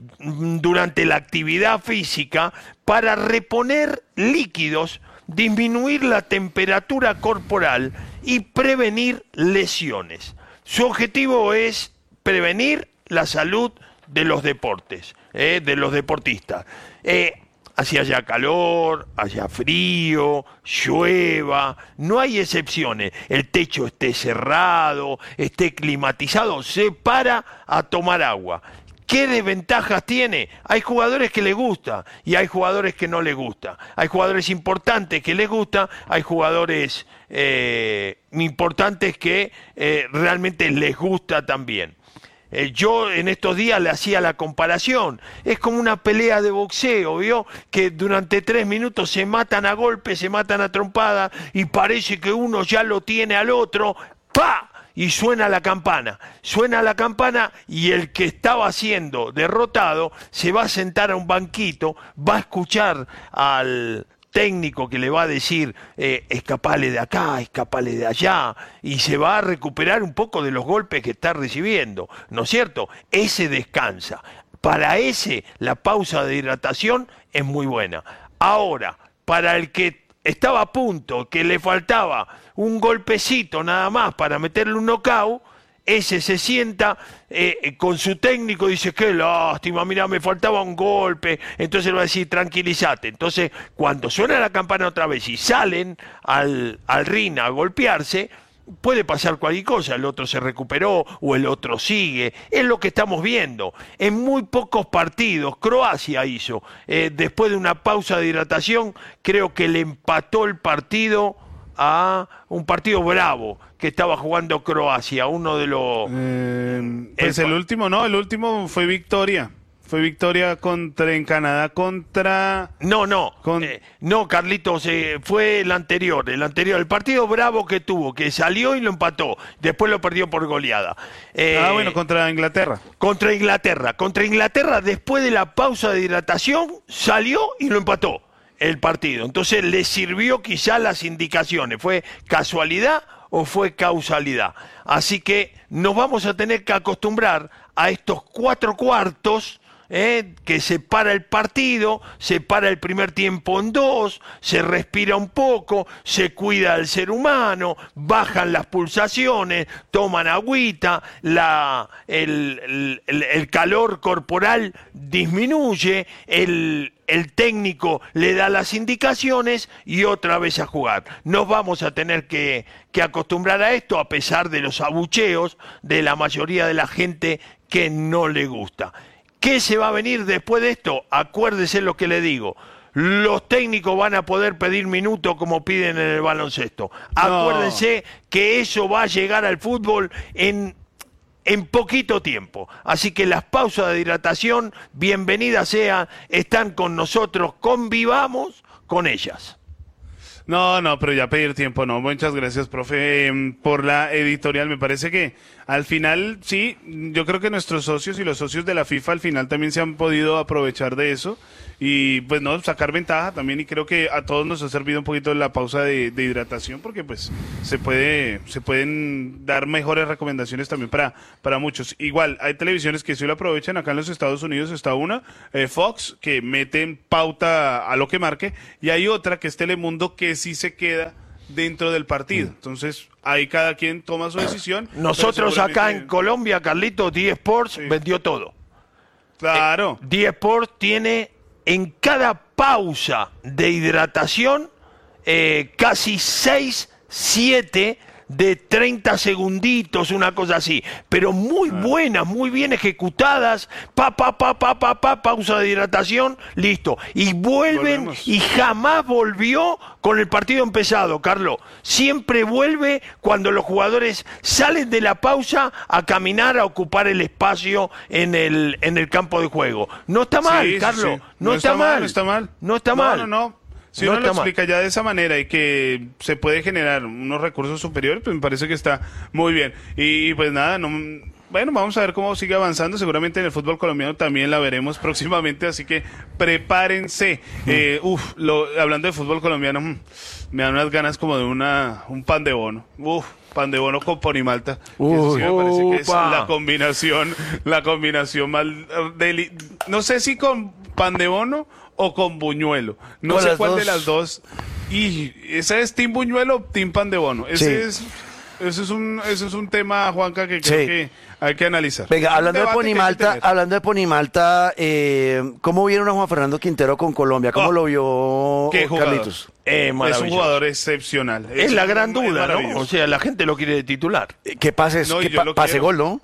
durante la actividad física para reponer líquidos, disminuir la temperatura corporal y prevenir lesiones. Su objetivo es prevenir la salud de los deportes, eh, de los deportistas. Eh, Así haya calor, haya frío, llueva, no hay excepciones. El techo esté cerrado, esté climatizado, se para a tomar agua. ¿Qué desventajas tiene? Hay jugadores que les gusta y hay jugadores que no les gusta. Hay jugadores importantes que les gusta, hay jugadores eh, importantes que eh, realmente les gusta también. Eh, yo en estos días le hacía la comparación, es como una pelea de boxeo, ¿vio? Que durante tres minutos se matan a golpes, se matan a trompadas y parece que uno ya lo tiene al otro, ¡pa! Y suena la campana, suena la campana y el que estaba siendo derrotado se va a sentar a un banquito, va a escuchar al técnico que le va a decir eh, escapale de acá, escapale de allá, y se va a recuperar un poco de los golpes que está recibiendo, ¿no es cierto? Ese descansa. Para ese la pausa de hidratación es muy buena. Ahora, para el que estaba a punto, que le faltaba un golpecito nada más para meterle un knockout, ese se sienta eh, con su técnico y dice, qué lástima, mira, me faltaba un golpe, entonces le va a decir, tranquilízate. Entonces, cuando suena la campana otra vez y salen al, al ring a golpearse, puede pasar cualquier cosa, el otro se recuperó o el otro sigue, es lo que estamos viendo. En muy pocos partidos, Croacia hizo, eh, después de una pausa de hidratación, creo que le empató el partido a un partido bravo que estaba jugando Croacia, uno de los... Eh, pues el, el último, no, el último fue victoria. Fue victoria contra en Canadá contra... No, no, con... eh, no, Carlitos, eh, fue el anterior, el anterior, el partido bravo que tuvo, que salió y lo empató, después lo perdió por goleada. Eh, ah, bueno, contra Inglaterra. Contra Inglaterra, contra Inglaterra, después de la pausa de hidratación, salió y lo empató el partido. Entonces le sirvió quizá las indicaciones, ¿fue casualidad o fue causalidad? Así que nos vamos a tener que acostumbrar a estos cuatro cuartos, ¿eh? Que se para el partido, se para el primer tiempo en dos, se respira un poco, se cuida al ser humano, bajan las pulsaciones, toman agüita, la, el, el, el calor corporal disminuye, el, el técnico le da las indicaciones y otra vez a jugar. Nos vamos a tener que, que acostumbrar a esto a pesar de los abucheos de la mayoría de la gente que no le gusta. ¿Qué se va a venir después de esto? Acuérdese lo que le digo. Los técnicos van a poder pedir minutos como piden en el baloncesto. No. Acuérdense que eso va a llegar al fútbol en, en poquito tiempo. Así que las pausas de hidratación, bienvenidas sean, están con nosotros, convivamos con ellas. No, no, pero ya pedir tiempo, no. Muchas gracias, profe, eh, por la editorial. Me parece que al final, sí, yo creo que nuestros socios y los socios de la FIFA al final también se han podido aprovechar de eso y pues no, sacar ventaja también, y creo que a todos nos ha servido un poquito la pausa de, de hidratación, porque pues se puede, se pueden dar mejores recomendaciones también para, para muchos. Igual, hay televisiones que sí lo aprovechan. Acá en los Estados Unidos está una, eh, Fox, que meten pauta a lo que marque, y hay otra que es Telemundo, que sí se queda dentro del partido. Entonces, ahí cada quien toma su decisión. Nosotros acá en Colombia, Carlito, D Sports sí. vendió todo. Claro. Eh, D Sports tiene en cada pausa de hidratación eh, casi seis, siete de treinta segunditos, una cosa así, pero muy ah. buenas, muy bien ejecutadas, pa, pa, pa, pa, pa, pa, pausa de hidratación, listo, y vuelven, Volvemos. y jamás volvió con el partido empezado, Carlos, siempre vuelve cuando los jugadores salen de la pausa a caminar, a ocupar el espacio en el, en el campo de juego. No está mal, sí, Carlos, sí, sí. No, no está, está mal, mal, no está mal, no está no, mal. No, no, no. Si no uno lo mal. explica ya de esa manera y que se puede generar unos recursos superiores, pues me parece que está muy bien. Y pues nada, no, bueno, vamos a ver cómo sigue avanzando. Seguramente en el fútbol colombiano también la veremos próximamente, así que prepárense. Mm. Eh, uf, lo, hablando de fútbol colombiano, mm, me dan unas ganas como de una un pan de bono. Uf. Pan de bono con ponimalta. Eso sí me parece que es la combinación, la combinación más deli... No sé si con pan de bono o con buñuelo. No sé cuál dos. de las dos. Y ese es Team Buñuelo o Team Pan de Bono. Ese sí. es, ese es un, ese es un tema, Juanca, que creo sí. que hay que analizar. Venga, hablando de Ponimalta, hablando de Ponimalta, eh, ¿cómo vieron a Juan Fernando Quintero con Colombia? ¿Cómo oh, lo vio Carlitos? Eh, es un jugador excepcional. Es, es la gran duda, ¿no? O sea, la gente lo quiere de titular. ¿Qué pases? No, ¿Qué pa pase gol, no?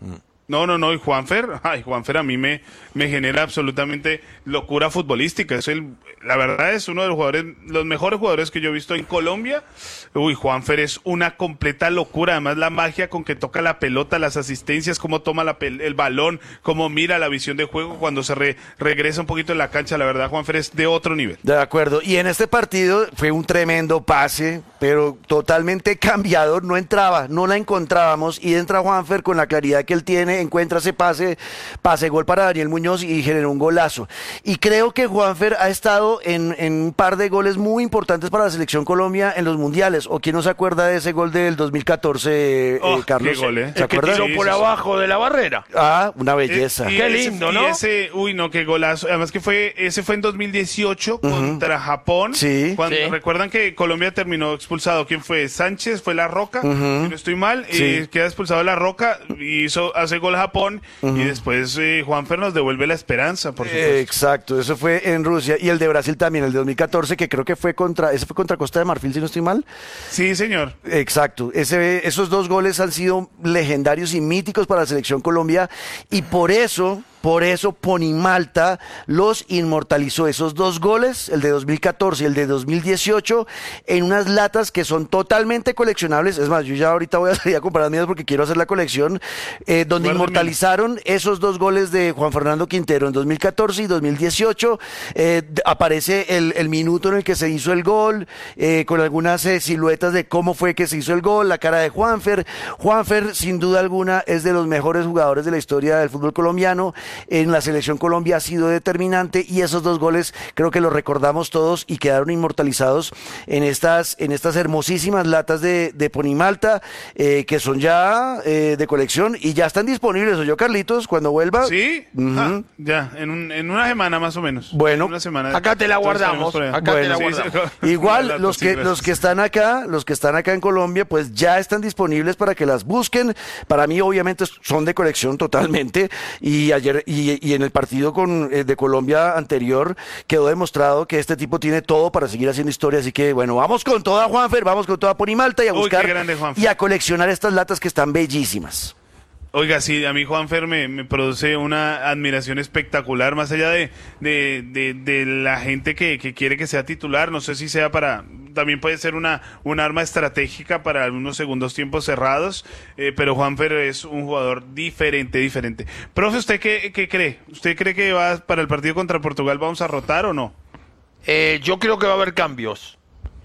No, no, no, y Juanfer, ay, Juanfer a mí me, me genera absolutamente locura futbolística. Es el, la verdad es uno de los jugadores, los mejores jugadores que yo he visto en Colombia. Uy, Juanfer es una completa locura. Además, la magia con que toca la pelota, las asistencias, cómo toma la el balón, cómo mira la visión de juego cuando se re regresa un poquito en la cancha. La verdad, Juanfer es de otro nivel. De acuerdo. Y en este partido fue un tremendo pase, pero totalmente cambiador. No entraba, no la encontrábamos. Y entra Juanfer con la claridad que él tiene, encuentra ese pase, pase gol para Daniel Muñoz y generó un golazo. Y creo que Juanfer ha estado en, en un par de goles muy importantes para la selección Colombia en los mundiales. ¿O quién no se acuerda de ese gol del dos mil catorce, oh, eh, Carlos? Qué gol, ¿eh? ¿Se acuerda? Que tiró sí, por sí, abajo sí. de la barrera. Ah, una belleza. Eh, qué lindo, ese, ¿no? Y ese, uy, no, qué golazo. Además que fue, ese fue en dos mil dieciocho uh-huh. contra Japón. Sí. Cuando, sí. Recuerdan que Colombia terminó expulsado. ¿Quién fue? Sánchez, fue La Roca. Uh-huh. Si no estoy mal, sí. eh, queda expulsado La Roca, hizo, hace gol Japón uh-huh. y después eh, Juanfer nos devuelve la esperanza, por supuesto. Eh, exacto, eso fue en Rusia. Y el de Brasil también, el de dos mil catorce, que creo que fue contra, ese fue contra Costa de Marfil, si no estoy mal. Sí, señor. Exacto, ese, esos dos goles han sido legendarios y míticos para la selección Colombia, y por eso... Por eso Ponimalta los inmortalizó, esos dos goles, el de dos mil catorce y el de dos mil dieciocho, en unas latas que son totalmente coleccionables. Es más, yo ya ahorita voy a salir a comprar mías porque quiero hacer la colección, eh, donde bueno, inmortalizaron esos dos goles de Juan Fernando Quintero en dos mil catorce y dos mil dieciocho. Eh, aparece el, el minuto en el que se hizo el gol, eh, con algunas eh, siluetas de cómo fue que se hizo el gol, la cara de Juanfer. Juanfer, sin duda alguna, es de los mejores jugadores de la historia del fútbol colombiano. En la selección Colombia ha sido determinante, y esos dos goles creo que los recordamos todos y quedaron inmortalizados en estas, en estas hermosísimas latas de, de Ponimalta, eh, que son ya eh, de colección y ya están disponibles. ¿Oyó, Carlitos? Cuando vuelva. Sí, uh-huh. ah, ya, en, un, en una semana más o menos. Bueno, una semana, acá te la guardamos. Acá bueno, te la guardamos. Sí, igual lata, los, que, sí, los que están acá, los que están acá en Colombia, pues ya están disponibles para que las busquen. Para mí, obviamente, son de colección totalmente, y ayer Y, y en el partido con, eh, de Colombia anterior quedó demostrado que este tipo tiene todo para seguir haciendo historia. Así que bueno, vamos con toda, Juanfer, vamos con toda Ponimalta y a buscar Uy, qué grande, y a coleccionar estas latas que están bellísimas. Oiga, sí, a mí Juanfer me, me produce una admiración espectacular, más allá de, de, de, de la gente que, que quiere que sea titular. No sé si sea para, también puede ser una, un arma estratégica para algunos segundos tiempos cerrados, eh, pero Juanfer es un jugador diferente, diferente. Profe, ¿usted qué, qué cree? ¿Usted cree que va para el partido contra Portugal vamos a rotar o no? Eh, yo creo que va a haber cambios.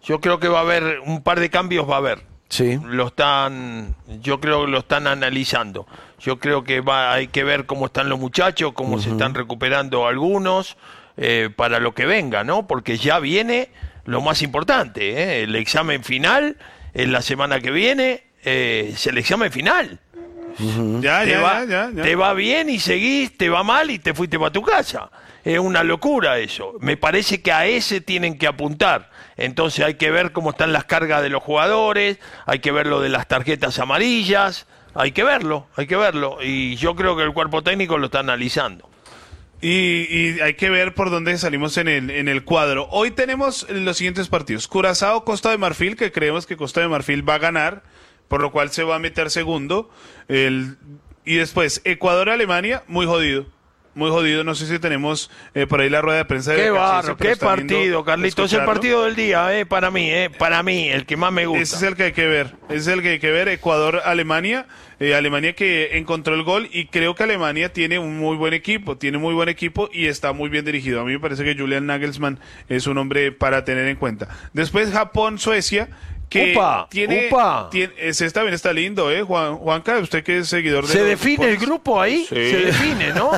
Yo creo que va a haber un par de cambios, va a haber. Sí. Lo están, yo creo que lo están analizando. Yo creo que va, hay que ver cómo están los muchachos, cómo uh-huh. se están recuperando algunos eh, para lo que venga, ¿no? Porque ya viene lo más importante, ¿eh? El examen final es la semana que viene, eh, es el examen final. Uh-huh. Ya, te ya, va, ya, ya. Te va bien y seguís, te va mal y te fuiste para tu casa. Es una locura eso. Me parece que a ese tienen que apuntar. Entonces hay que ver cómo están las cargas de los jugadores, hay que ver lo de las tarjetas amarillas, hay que verlo, hay que verlo. Y yo creo que el cuerpo técnico lo está analizando. Y, y hay que ver por dónde salimos en el, en el cuadro. Hoy tenemos los siguientes partidos. Curazao, Costa de Marfil, que creemos que Costa de Marfil va a ganar, por lo cual se va a meter segundo. El, y después, Ecuador-Alemania, muy jodido. Muy jodido, no sé si tenemos eh, por ahí la rueda de prensa de qué barro, qué partido, Carlitos, es el partido del día, eh, para mí, eh, para mí, el que más me gusta. Ese es el que hay que ver, ese es el que hay que ver, Ecuador-Alemania, eh, Alemania que encontró el gol y creo que Alemania tiene un muy buen equipo, tiene muy buen equipo y está muy bien dirigido. A mí me parece que Julian Nagelsmann es un hombre para tener en cuenta. Después Japón-Suecia, que upa, tiene, upa. tiene ese está bien, está lindo, eh, Juan, Juanca, usted que es seguidor de ¿Se define el grupo ahí? Sí. Se define, ¿no?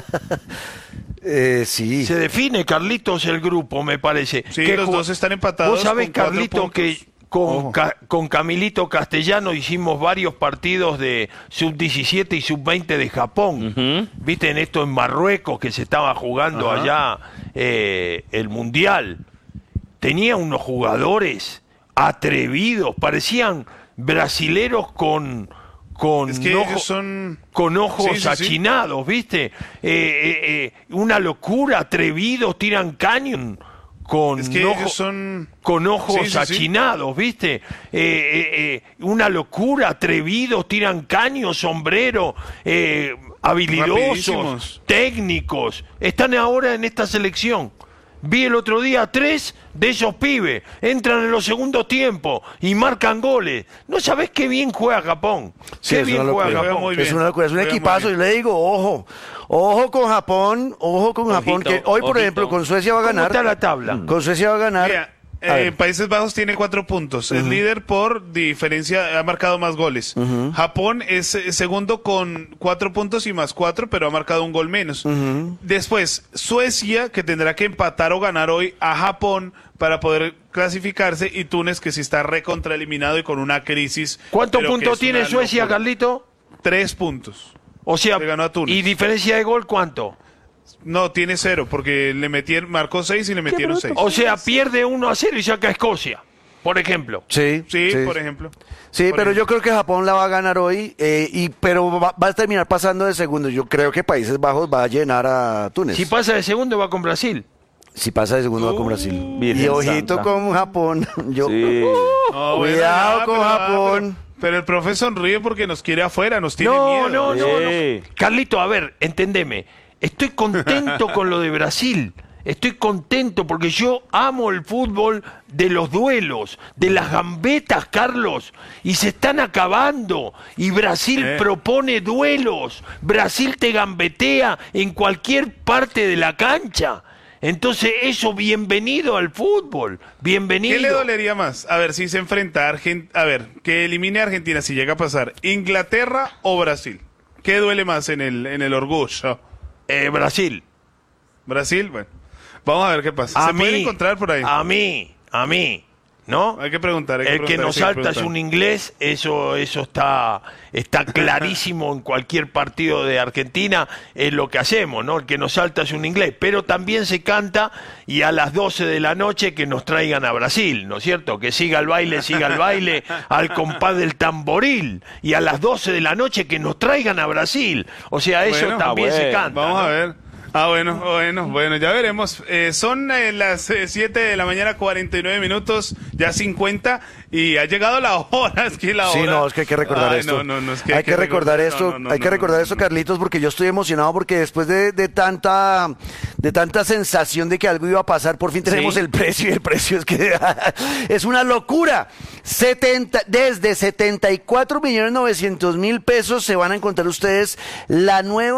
eh, sí. Se define, Carlitos, el grupo, me parece. Sí, que los dos están empatados. Vos sabés, Carlitos, que con, ca, con Camilito Castellano hicimos varios partidos de sub diecisiete y sub veinte de Japón. Uh-huh. Viste, en esto en Marruecos, que se estaba jugando uh-huh. allá eh, el Mundial. Tenía unos jugadores atrevidos, parecían brasileros con con, es que ojo, son... con ojos sí, sí, achinados, sí. ¿viste? Eh, eh, eh, una locura, atrevidos, tiran cañón con, es que ojo, ellos son... con ojos sí, sí, achinados, sí. ¿viste? Eh, eh, eh, una locura, atrevidos, tiran caño, sombrero, eh, habilidosos, técnicos. Están ahora en esta selección. Vi el otro día tres de esos pibes, entran en los segundos tiempos y marcan goles. ¿No sabés qué bien juega Japón? Sí, qué bien juega juega Japón. muy bien. Es una locura, es un equipazo. Yo le digo, ojo, ojo con Japón, ojo con ojito, Japón, que hoy, por ojito. ejemplo, con Suecia va a ganar. ¿Cómo está la tabla? Con Suecia va a ganar. Mira, Eh, Países Bajos tiene cuatro puntos, uh-huh. es líder por diferencia, ha marcado más goles. Uh-huh. Japón es eh, segundo con cuatro puntos y más cuatro, pero ha marcado un gol menos. Uh-huh. Después, Suecia, que tendrá que empatar o ganar hoy a Japón para poder clasificarse, y Túnez, que sí está recontraeliminado y con una crisis. ¿Cuántos puntos tiene Suecia, locura. Carlito? Tres puntos. O sea, se ganó a Túnez. ¿Y diferencia de gol cuánto? No, tiene cero, porque le metieron, marcó seis y le metieron seis. O sea, pierde uno a cero y saca a Escocia, por ejemplo. Sí, sí, sí. por ejemplo. Sí, por pero ejemplo. yo creo que Japón la va a ganar hoy, eh, y pero va, va a terminar pasando de segundo. Yo creo que Países Bajos va a llenar a Túnez. Si pasa de segundo va con Brasil. Si pasa de segundo uh, va con Brasil. Virgen y ojito Santa. con Japón. Yo, sí. uh, no, cuidado bueno, no, con pero, Japón. Pero, pero el profe sonríe porque nos quiere afuera, nos tiene no, miedo. No, no, sí. no. Carlito, a ver, entendeme. Estoy contento con lo de Brasil. Estoy contento porque yo amo el fútbol de los duelos, de las gambetas, Carlos, y se están acabando. Y Brasil eh. propone duelos. Brasil te gambetea en cualquier parte de la cancha. Entonces, eso, bienvenido al fútbol. Bienvenido. ¿Qué le dolería más? A ver, si se enfrenta a Argentina, a ver, que elimine a Argentina si llega a pasar, ¿Inglaterra o Brasil? ¿Qué duele más en el, en el orgullo? Eh, Brasil. Brasil, bueno. Vamos a ver qué pasa. A ¿Se mí, puede encontrar por ahí? A mí, a mí, ¿no? Hay que preguntar. Hay que el preguntar, que nos sí, salta es un inglés, eso eso está está clarísimo en cualquier partido de Argentina, es lo que hacemos, ¿no? El que nos salta es un inglés, pero también se canta y a las doce de la noche que nos traigan a Brasil, ¿no es cierto? Que siga el baile, siga el baile al compás del tamboril, y a las doce de la noche que nos traigan a Brasil. O sea, eso bueno, también ah, bueno. se canta. Vamos ¿no? a ver. Ah, bueno, bueno, bueno, ya veremos. Eh, son eh, las eh, siete de la mañana, cuarenta y nueve minutos, ya cincuenta, y ha llegado la hora, es que la hora... Sí, no, es que hay que recordar Ay, esto. No, no, no, es que hay, hay que, que recordar, recordar esto, no, no, hay no, que no, recordar no, esto, no. Carlitos, porque yo estoy emocionado porque después de, de tanta de tanta sensación de que algo iba a pasar, por fin tenemos Sí. el precio, y el precio es que es una locura. setenta desde setenta y cuatro millones novecientos mil pesos se van a encontrar ustedes la nueva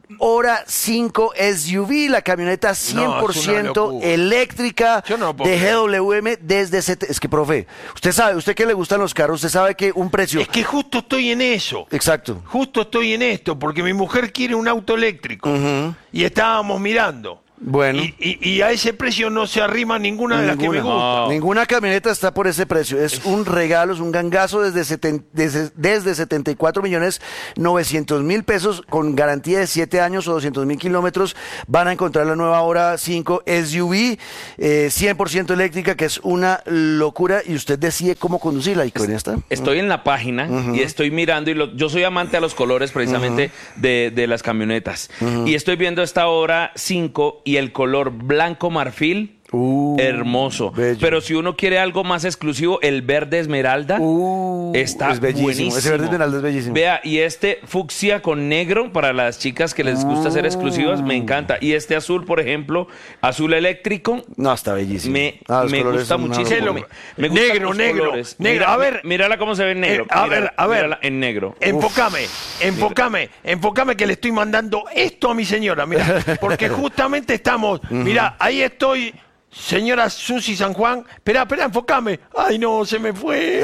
Hora cinco S U V, la camioneta cien por ciento locura. eléctrica Yo no lo puedo de creer. G W M desde... set- Es que, profe, usted sabe, usted que le gustan los carros, usted sabe que un precio... Es que justo estoy en eso. Exacto. Justo estoy en esto, porque mi mujer quiere un auto eléctrico. Y estábamos mirando. Bueno. Y, y- y a ese precio no se arrima ninguna de las que me Ninguna. gusta. Ninguna camioneta está por ese precio. Es un regalo, es un gangazo desde, seten- desde, desde setenta y cuatro millones novecientos mil pesos con garantía de siete años o doscientos mil kilómetros. Van a encontrar la nueva Hora cinco S U V eh, cien por ciento eléctrica, que es una locura y usted decide cómo conducirla. ¿Y con esta? Estoy en la página y estoy mirando, y lo- yo soy amante a los colores precisamente de, de las camionetas. Y estoy viendo esta Hora cinco y el color blanco marfil, Uh, hermoso. bello. Pero si uno quiere algo más exclusivo, el verde esmeralda Uh, está es bellísimo. buenísimo. Ese verde esmeralda es bellísimo. Vea, y este fucsia con negro para las chicas que les gusta ser exclusivas, me encanta. Y este azul, por ejemplo, azul eléctrico, No, está bellísimo. me, Ah, los me colores gusta son una muchísimo. locura. Me, me gustan Negro, los negro, colores. negro. Mira, A ver. mírala cómo se ve en negro. Eh, a Mírala, ver, a ver. mírala en negro. Enfócame, enfócame, enfócame que le estoy mandando esto a mi señora, mira, porque justamente estamos, mira, ahí estoy, señora Susi San Juan, espera, espera, enfócame, ay no, se me fue.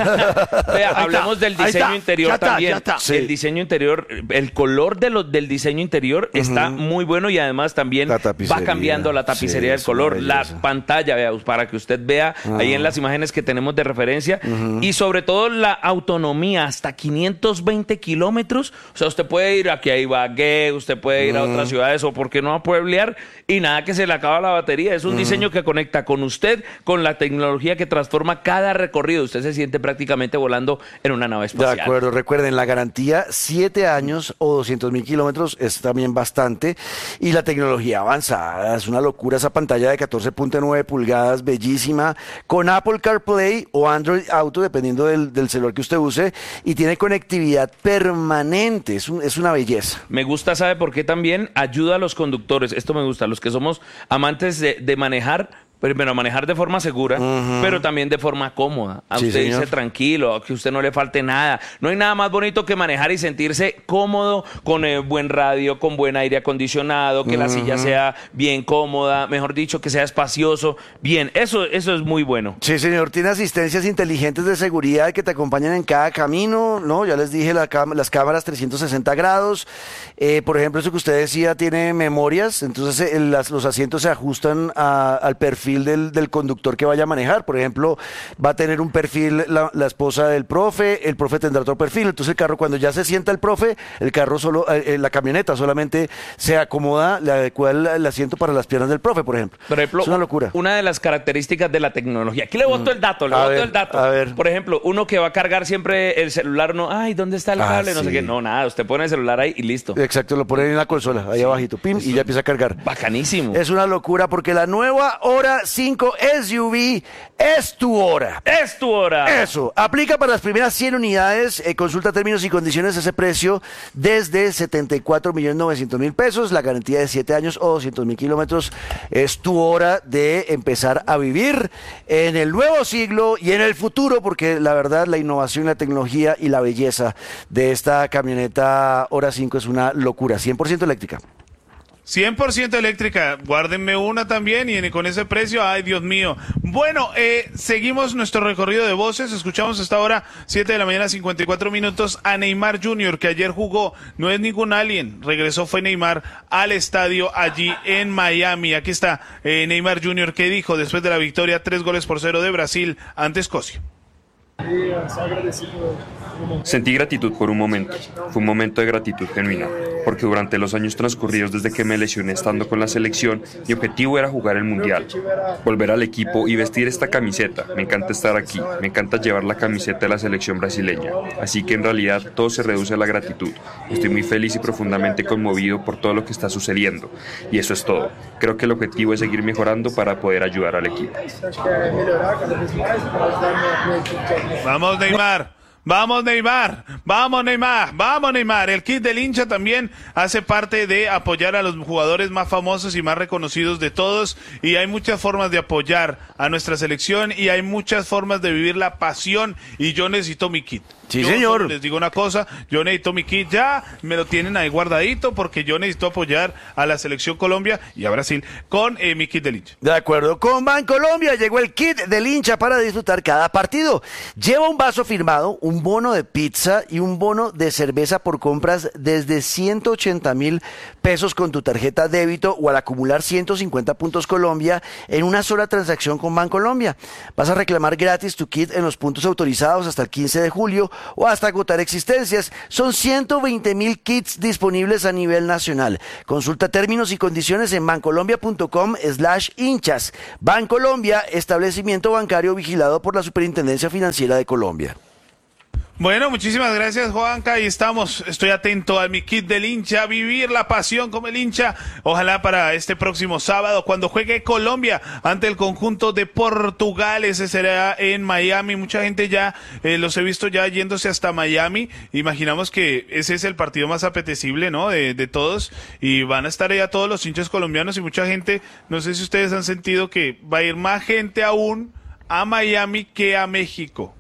Vea, Ahí hablemos está, del ahí diseño está, interior ya está, también. ya está. Sí. El diseño interior, el color de lo- del diseño interior está muy bueno y además también La va tapicería. cambiando la Sí, tapicería es del color, una la belleza. pantalla, vea, para que usted vea ahí en las imágenes que tenemos de referencia y sobre todo la autonomía hasta quinientos veinte kilómetros. O sea, usted puede ir aquí a Ibagué, usted puede ir a otras ciudades o por qué no a pueblear y nada que se le acaba la batería. Es un diseño que conecta con usted, con la tecnología que transforma cada recorrido. Usted se siente prácticamente volando en una nave espacial. De acuerdo, recuerden, la garantía siete años o doscientos mil kilómetros es también bastante. Y la tecnología avanzada, es una locura esa pantalla de catorce punto nueve pulgadas, bellísima, con Apple CarPlay o Android Auto, dependiendo del, del celular que usted use, y tiene conectividad permanente, es, un- es una belleza. Me gusta, ¿sabe por qué también? Ayuda a los conductores. Esto me gusta, los que somos amantes de, de manejar, primero manejar de forma segura, pero también de forma cómoda. A Sí, usted señor. irse tranquilo, a que a usted no le falte nada. No hay nada más bonito que manejar y sentirse cómodo con eh, buen radio, con buen aire acondicionado, que la silla sea bien cómoda, mejor dicho, que sea espacioso. Bien, eso, eso es muy bueno. Sí, señor, tiene asistencias inteligentes de seguridad que te acompañan en cada camino, ¿no? Ya les dije la cam- las cámaras trescientos sesenta grados. Eh, por ejemplo, eso que usted decía tiene memorias, entonces eh, las- los asientos se ajustan a- al perfil del, del conductor que vaya a manejar. Por ejemplo, va a tener un perfil la, la esposa del profe, el profe tendrá otro perfil. Entonces el carro, cuando ya se sienta el profe, el carro solo, eh, eh, la camioneta solamente se acomoda, le adecua el, el asiento para las piernas del profe, por ejemplo. Por ejemplo, es una locura. una de las características de la tecnología. Aquí le boto el dato, le A boto ver, el dato. a ver. Por ejemplo, uno que va a cargar siempre el celular, no, ay, ¿dónde está el Ah, cable? No sí. sé qué. No, nada, usted pone el celular ahí y listo. Exacto, lo ponen en la consola, ahí abajito, pim, y ya empieza a cargar. Bacanísimo. Es una locura porque la nueva Hora cinco S U V es tu hora. Es tu hora. Eso, aplica para las primeras cien unidades, eh, consulta términos y condiciones, ese precio desde setenta y cuatro millones novecientos mil pesos, la garantía de siete años o doscientos mil kilómetros. Es tu hora de empezar a vivir en el nuevo siglo y en el futuro, porque la verdad la innovación, la tecnología y la belleza de esta camioneta Hora cinco es una locura, cien por ciento eléctrica. cien por ciento eléctrica, guárdenme una también y con ese precio, ay Dios mío. Bueno, eh, seguimos nuestro recorrido de voces, escuchamos hasta ahora, siete de la mañana, cincuenta y cuatro minutos, a Neymar junior, que ayer jugó, no es ningún alien, regresó fue Neymar al estadio allí en Miami. Aquí está eh, Neymar junior, que dijo después de la victoria, tres goles por cero de Brasil ante Escocia. Sentí gratitud por un momento. Fue un momento de gratitud genuina, porque durante los años transcurridos desde que me lesioné estando con la selección, mi objetivo era jugar el Mundial, volver al equipo y vestir esta camiseta. Me encanta estar aquí, me encanta llevar la camiseta de la selección brasileña. Así que en realidad todo se reduce a la gratitud. Estoy muy feliz y profundamente conmovido por todo lo que está sucediendo. Y eso es todo. Creo que el objetivo es seguir mejorando para poder ayudar al equipo. Vamos Neymar, Vamos Neymar, vamos Neymar, vamos Neymar. El kit del hincha también hace parte de apoyar a los jugadores más famosos y más reconocidos de todos, y hay muchas formas de apoyar a nuestra selección y hay muchas formas de vivir la pasión, y yo necesito mi kit. Sí, yo señor. solo les digo una cosa, yo necesito mi kit ya, me lo tienen ahí guardadito porque yo necesito apoyar a la selección Colombia y a Brasil con eh, mi kit del hincha. De acuerdo, con Bancolombia llegó el kit del hincha para disfrutar cada partido. Lleva un vaso firmado, un bono de pizza y un bono de cerveza por compras desde ciento ochenta mil pesos con tu tarjeta débito o al acumular ciento cincuenta puntos Colombia en una sola transacción con Bancolombia. Vas a reclamar gratis tu kit en los puntos autorizados hasta el quince de julio o hasta agotar existencias. Son ciento veinte mil kits disponibles a nivel nacional. Consulta términos y condiciones en bancolombia.com slash hinchas. Bancolombia, establecimiento bancario vigilado por la Superintendencia Financiera de Colombia. Bueno, muchísimas gracias, Juanca. Ahí estamos. Estoy atento a mi kit del hincha, vivir la pasión como el hincha. Ojalá para este próximo sábado, cuando juegue Colombia ante el conjunto de Portugal. Ese será en Miami. Mucha gente ya eh, los he visto ya yéndose hasta Miami. Imaginamos que ese es el partido más apetecible, ¿no? De, de todos. Y van a estar allá todos los hinchas colombianos y mucha gente. No sé si ustedes han sentido que va a ir más gente aún a Miami que a México.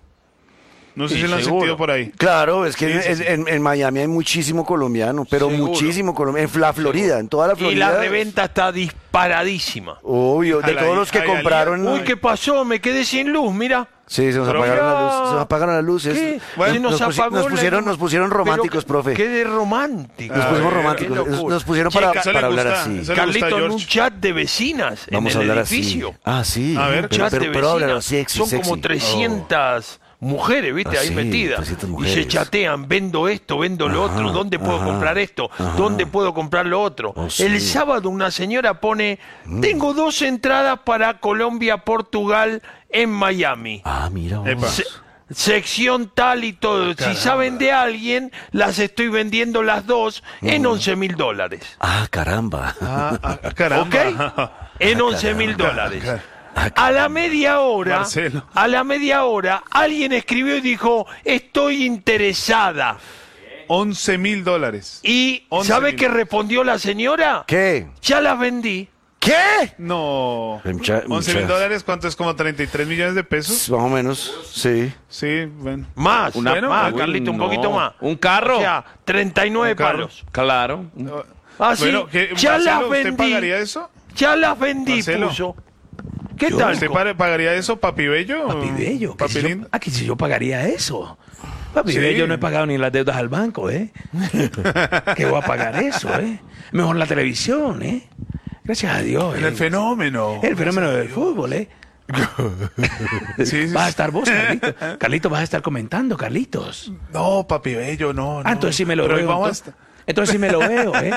No sé Sí, si lo han seguro. sentido por ahí. Claro, es que Sí, en, sí, sí. en- en Miami hay muchísimo colombiano, pero Seguro. muchísimo colombiano. En la Florida, en toda la Y Florida. la reventa está disparadísima. Obvio, de Ay, todos los que ay, compraron. Uy, ¿qué pasó? Me quedé sin luz, mira. Sí, se nos Pero apagaron mira. las luces. Se nos apagaron las luces. ¿Qué? Bueno, Se nos, pusi- apagó nos la pusieron, luz. nos pusieron románticos, Pero, profe. Qué de romántico. Nos pusimos Ah, románticos. qué locura. Nos pusieron Che, para, eso le para hablar gusta, así. eso le Carlito, gusta, en un George. chat de vecinas Vamos en a el hablar edificio. así. Ah, sí. A ver, pero, Chat pero, de pero háblalo vecinas. sexy, Son sexy. como trescientas mujeres, ¿viste? Ah, Ahí sí, metidas. trescientas Y mujeres. se chatean, vendo esto, vendo lo Ajá, otro, ¿dónde puedo ajá, comprar esto? ajá. ¿Dónde puedo comprar lo otro? Oh, sí. El sábado una señora pone, tengo dos entradas para Colombia-Portugal en Miami. Ah, mira vos. Epa. Se- sección tal y todo. Si saben de alguien, las estoy vendiendo las dos en once mil dólares. Ah, caramba. Ah, ah, caramba. ¿Ok? En once mil dólares. Ah, A la media hora, Marcelo. a la media hora, alguien escribió y dijo, estoy interesada. once mil dólares. ¿Y once sabe mil. qué respondió la señora? ¿Qué? Ya las vendí. ¿Qué? No. Mucha- once mucha- mil dólares, ¿cuánto es? ¿Como treinta y tres millones de pesos? Más o menos, sí. Sí, bueno. Más, Una- más, Uy, Carlito, un no. poquito más. ¿Un carro? O sea, treinta y nueve Un carro. palos. Claro. Ah, sí, Bueno, ¿qué- ya Marcelo, las ¿usted vendí. pagaría eso? Ya las vendí, Marcelo. puso. ¿Qué tal? ¿Usted pa- pagaría eso, papi bello? Papi bello, que Papi si yo, lindo. ah, que si yo pagaría eso. Papi Sí. bello, no he pagado ni las deudas al banco, ¿eh? ¿Qué voy a pagar eso, eh? Mejor la televisión, ¿eh? Gracias a Dios. El ¿eh? fenómeno. El fenómeno del fútbol, ¿eh? Sí, sí, Vas a sí. estar vos, Carlitos. Carlitos, vas a estar comentando, Carlitos. No, papi bello, no. Ah, no. entonces sí me lo Pero veo. hoy vamos a Entonces, estar- entonces sí me lo veo, ¿eh?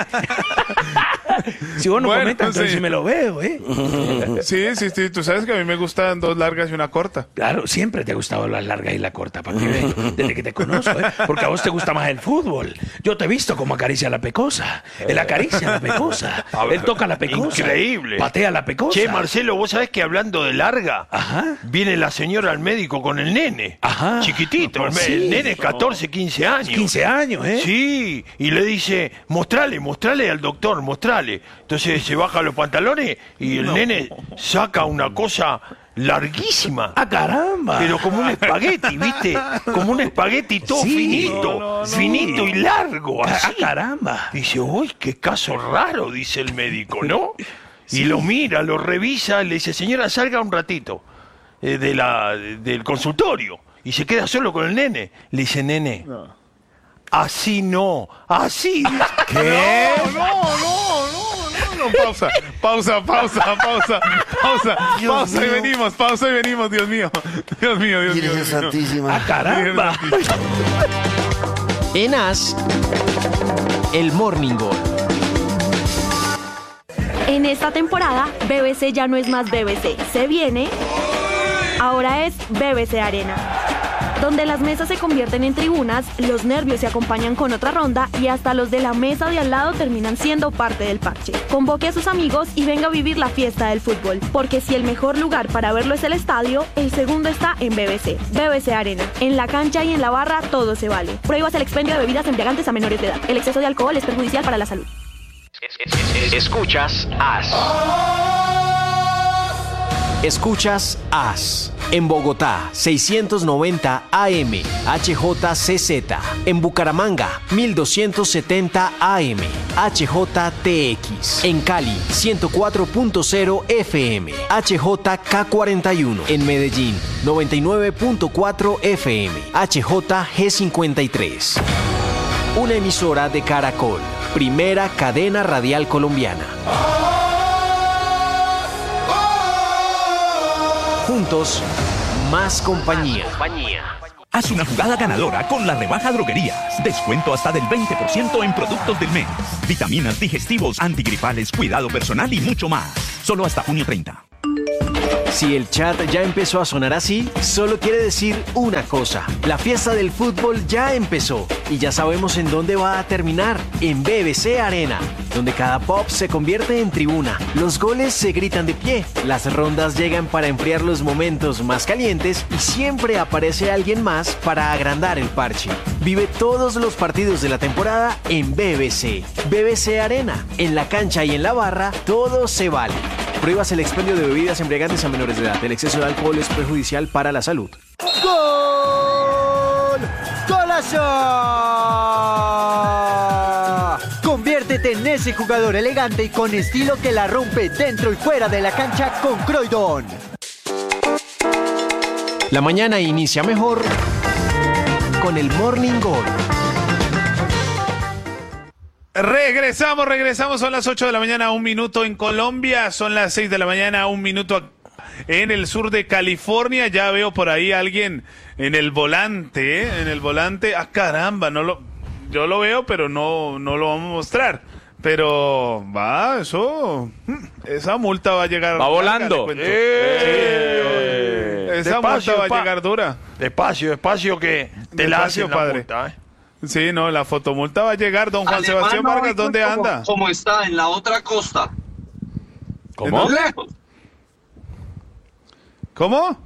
Si vos no Bueno, comentas, entonces sí. sí me lo veo, ¿eh? Sí, sí, sí. Tú sabes que a mí me gustan dos largas y una corta. Claro, siempre te ha gustado la larga y la corta, papi bello, desde que te conozco, ¿eh? Porque a vos te gusta más el fútbol. Yo te he visto como acaricia la pecosa. Él acaricia la pecosa. A ver, Él toca la pecosa. increíble. Patea la pecosa. Che, Marcelo, vos sabés que hablando de larga, Ajá. viene la señora al médico con el nene. Ajá. Chiquitito, el, me- Sí. el nene catorce, quince años. quince años, ¿eh? Sí, y le dice, mostrale, mostrale al doctor, mostrale. Entonces se baja los pantalones y el nene saca una cosa larguísima. ¡Ah, caramba! Pero como un espagueti, ¿viste? Como un espagueti todo Sí. finito, No, no, no. finito y largo, ¡Ah, así. caramba! Dice, uy, qué caso raro, dice el médico, ¿no? Y lo mira, lo revisa, le dice, señora, salga un ratito eh, de la, del consultorio. Y se queda solo con el nene. Le dice, nene, así no, así. ¿Qué? No, no, no, no, no, pausa, pausa, pausa, pausa, pausa, Dios pausa y mío. venimos, pausa y venimos, Dios mío, Dios mío, Dios mío. Virgen Dios mío. Santísima. ¡Ah, caramba! En As, el Morning Gol. En esta temporada, B B C ya no es más B B C. Se viene. Ahora es B B C Arena. Donde las mesas se convierten en tribunas, los nervios se acompañan con otra ronda y hasta los de la mesa de al lado terminan siendo parte del parche. Convoque a sus amigos y venga a vivir la fiesta del fútbol, porque si el mejor lugar para verlo es el estadio, el segundo está en B B C. B B C Arena. En la cancha y en la barra todo se vale. Prohíbas el expendio de bebidas embriagantes a menores de edad. El exceso de alcohol es perjudicial para la salud. Escuchas A S. Escuchas A S. En Bogotá, seiscientos noventa A M, H J C Z. En Bucaramanga, mil doscientos setenta A M, H J T X. En Cali, ciento cuatro punto cero F M, H J K cuarenta y uno. En Medellín, noventa y nueve punto cuatro F M, H J G cincuenta y tres. Una emisora de Caracol, primera cadena radial colombiana. Juntos, más compañía. Haz una jugada ganadora con la rebaja Droguerías. Descuento hasta del veinte por ciento en productos del mes. Vitaminas, digestivos, antigripales, cuidado personal y mucho más. Solo hasta junio treinta. Si el chat ya empezó a sonar así, solo quiere decir una cosa. La fiesta del fútbol ya empezó y ya sabemos en dónde va a terminar, en B B C Arena, donde cada pop se convierte en tribuna. Los goles se gritan de pie, las rondas llegan para enfriar los momentos más calientes y siempre aparece alguien más para agrandar el parche. Vive todos los partidos de la temporada en B B C. B B C Arena, en la cancha y en la barra, todo se vale. Prohíbas el expendio de bebidas embriagantes a menores de edad. El exceso de alcohol es perjudicial para la salud. ¡Gol! ¡Golazo! Conviértete en ese jugador elegante y con estilo que la rompe dentro y fuera de la cancha con Croydon. La mañana inicia mejor con el Morning Gol. Regresamos, regresamos, son las ocho de la mañana, un minuto en Colombia, son las seis de la mañana, un minuto en el sur de California. Ya veo por ahí a alguien en el volante, ¿eh? En el volante, ah caramba, no lo, yo lo veo pero no, no lo vamos a mostrar, pero va, eso, esa multa va a llegar. Va volando. Larga, eh, sí, esa despacio, multa va a llegar dura. Despacio, despacio que te la hace padre. Multa, ¿eh? Sí, no, la fotomulta va a llegar. Don Juan Alemán, Sebastián Vargas, ¿dónde como, anda? Como está, en la otra costa. ¿Cómo? Lejos. ¿Cómo?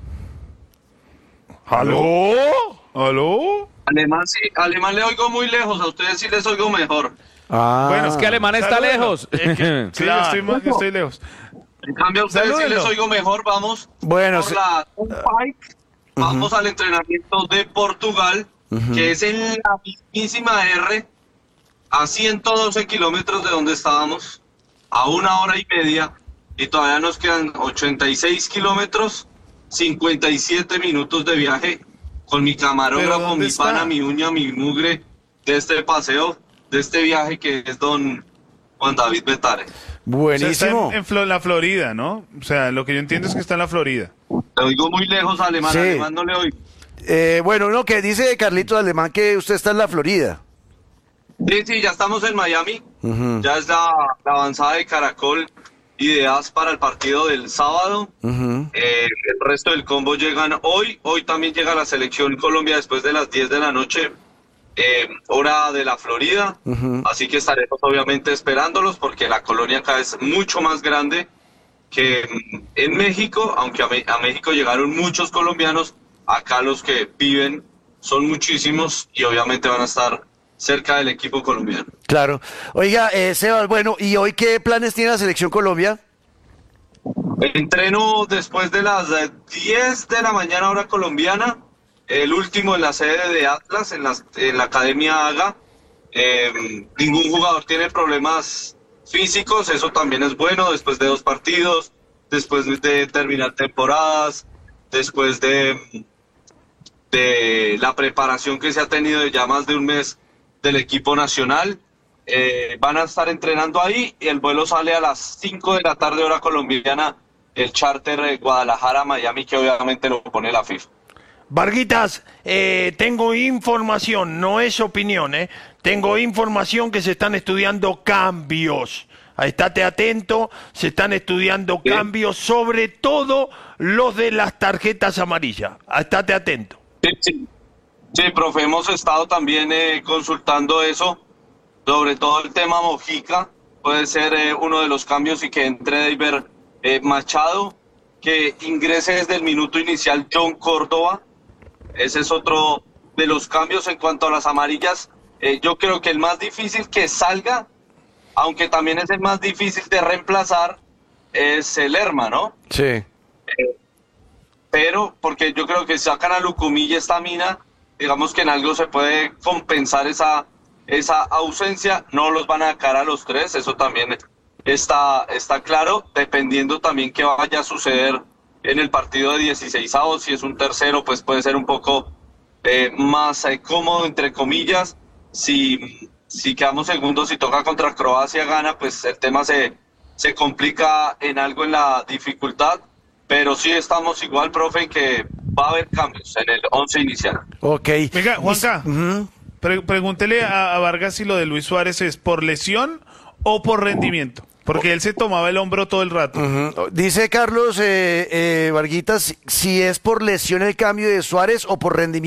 ¿Aló? ¿Aló? Alemán, sí, Alemán le oigo muy lejos, a ustedes sí les oigo mejor. Ah, bueno, es que Alemán está salúdalo. lejos. Es que, sí, claro. yo, estoy, yo estoy lejos. En cambio, a ustedes salúdalo. Sí les oigo mejor. Vamos bueno, por sí. la Turnpike, uh, vamos uh-huh. al entrenamiento de Portugal. Uh-huh. Que es en la mismísima R, a ciento doce kilómetros de donde estábamos, a una hora y media, y todavía nos quedan ochenta y seis kilómetros, cincuenta y siete minutos de viaje, con mi camarógrafo, mi está? pana, mi uña, mi mugre, de este paseo, de este viaje que es don Juan David Betare. Buenísimo. O sea, está en, en la Florida, ¿no? O sea, lo que yo entiendo es que está en la Florida. Le oigo muy lejos, Alemán, sí. Alemán no le oigo. Eh, bueno, no, que dice Carlitos Alemán que usted está en la Florida. Sí, sí, ya estamos en Miami. Uh-huh. Ya es la, la avanzada de Caracol, ideas para el partido del sábado. Uh-huh. Eh, el resto del combo llegan hoy. Hoy también llega la selección Colombia después de las diez de la noche, eh, hora de la Florida. Uh-huh. Así que estaremos obviamente esperándolos porque la colonia acá es mucho más grande que en México, aunque a, Me- a México llegaron muchos colombianos. Acá los que viven son muchísimos y obviamente van a estar cerca del equipo colombiano. Claro. Oiga, eh, Sebas, bueno, ¿y hoy qué planes tiene la Selección Colombia? Entreno después de las diez de la mañana hora colombiana, el último en la sede de Atlas, en la, en la Academia Haga. Eh, ningún jugador tiene problemas físicos, eso también es bueno después de dos partidos, después de terminar temporadas, después de... de la preparación que se ha tenido de ya más de un mes del equipo nacional. Eh, van a estar entrenando ahí y el vuelo sale a las cinco de la tarde hora colombiana, el charter de Guadalajara a Miami, que obviamente lo pone la FIFA. Varguitas, eh, tengo información, no es opinión, eh. tengo información que se están estudiando cambios. Estate atento, se están estudiando ¿Sí? cambios, sobre todo los de las tarjetas amarillas. Estate atento. Sí, sí. Sí, profe, hemos estado también eh, consultando eso, sobre todo el tema Mojica, puede ser eh, uno de los cambios y que entre David eh, Machado, que ingrese desde el minuto inicial John Córdoba, ese es otro de los cambios en cuanto a las amarillas. Eh, yo creo que el más difícil que salga, aunque también es el más difícil de reemplazar, es el Lerma, ¿no? Sí. Eh, pero, porque yo creo que si sacan a Lucumí y esta mina, digamos que en algo se puede compensar esa, esa ausencia, no los van a sacar a los tres, eso también está, está claro, dependiendo también qué vaya a suceder en el partido de dieciseisavos, si es un tercero, pues puede ser un poco eh, más eh, cómodo, entre comillas, si, si quedamos segundos, si toca contra Croacia gana, pues el tema se, se complica en algo en la dificultad, pero sí estamos igual, profe, en que va a haber cambios en el once inicial. Ok. Venga, Juanca, uh-huh. pre- pregúntele a, a Vargas si lo de Luis Suárez es por lesión o por rendimiento. Porque él se tomaba el hombro todo el rato. Uh-huh. Dice Carlos eh, eh, Varguitas si es por lesión el cambio de Suárez o por rendimiento.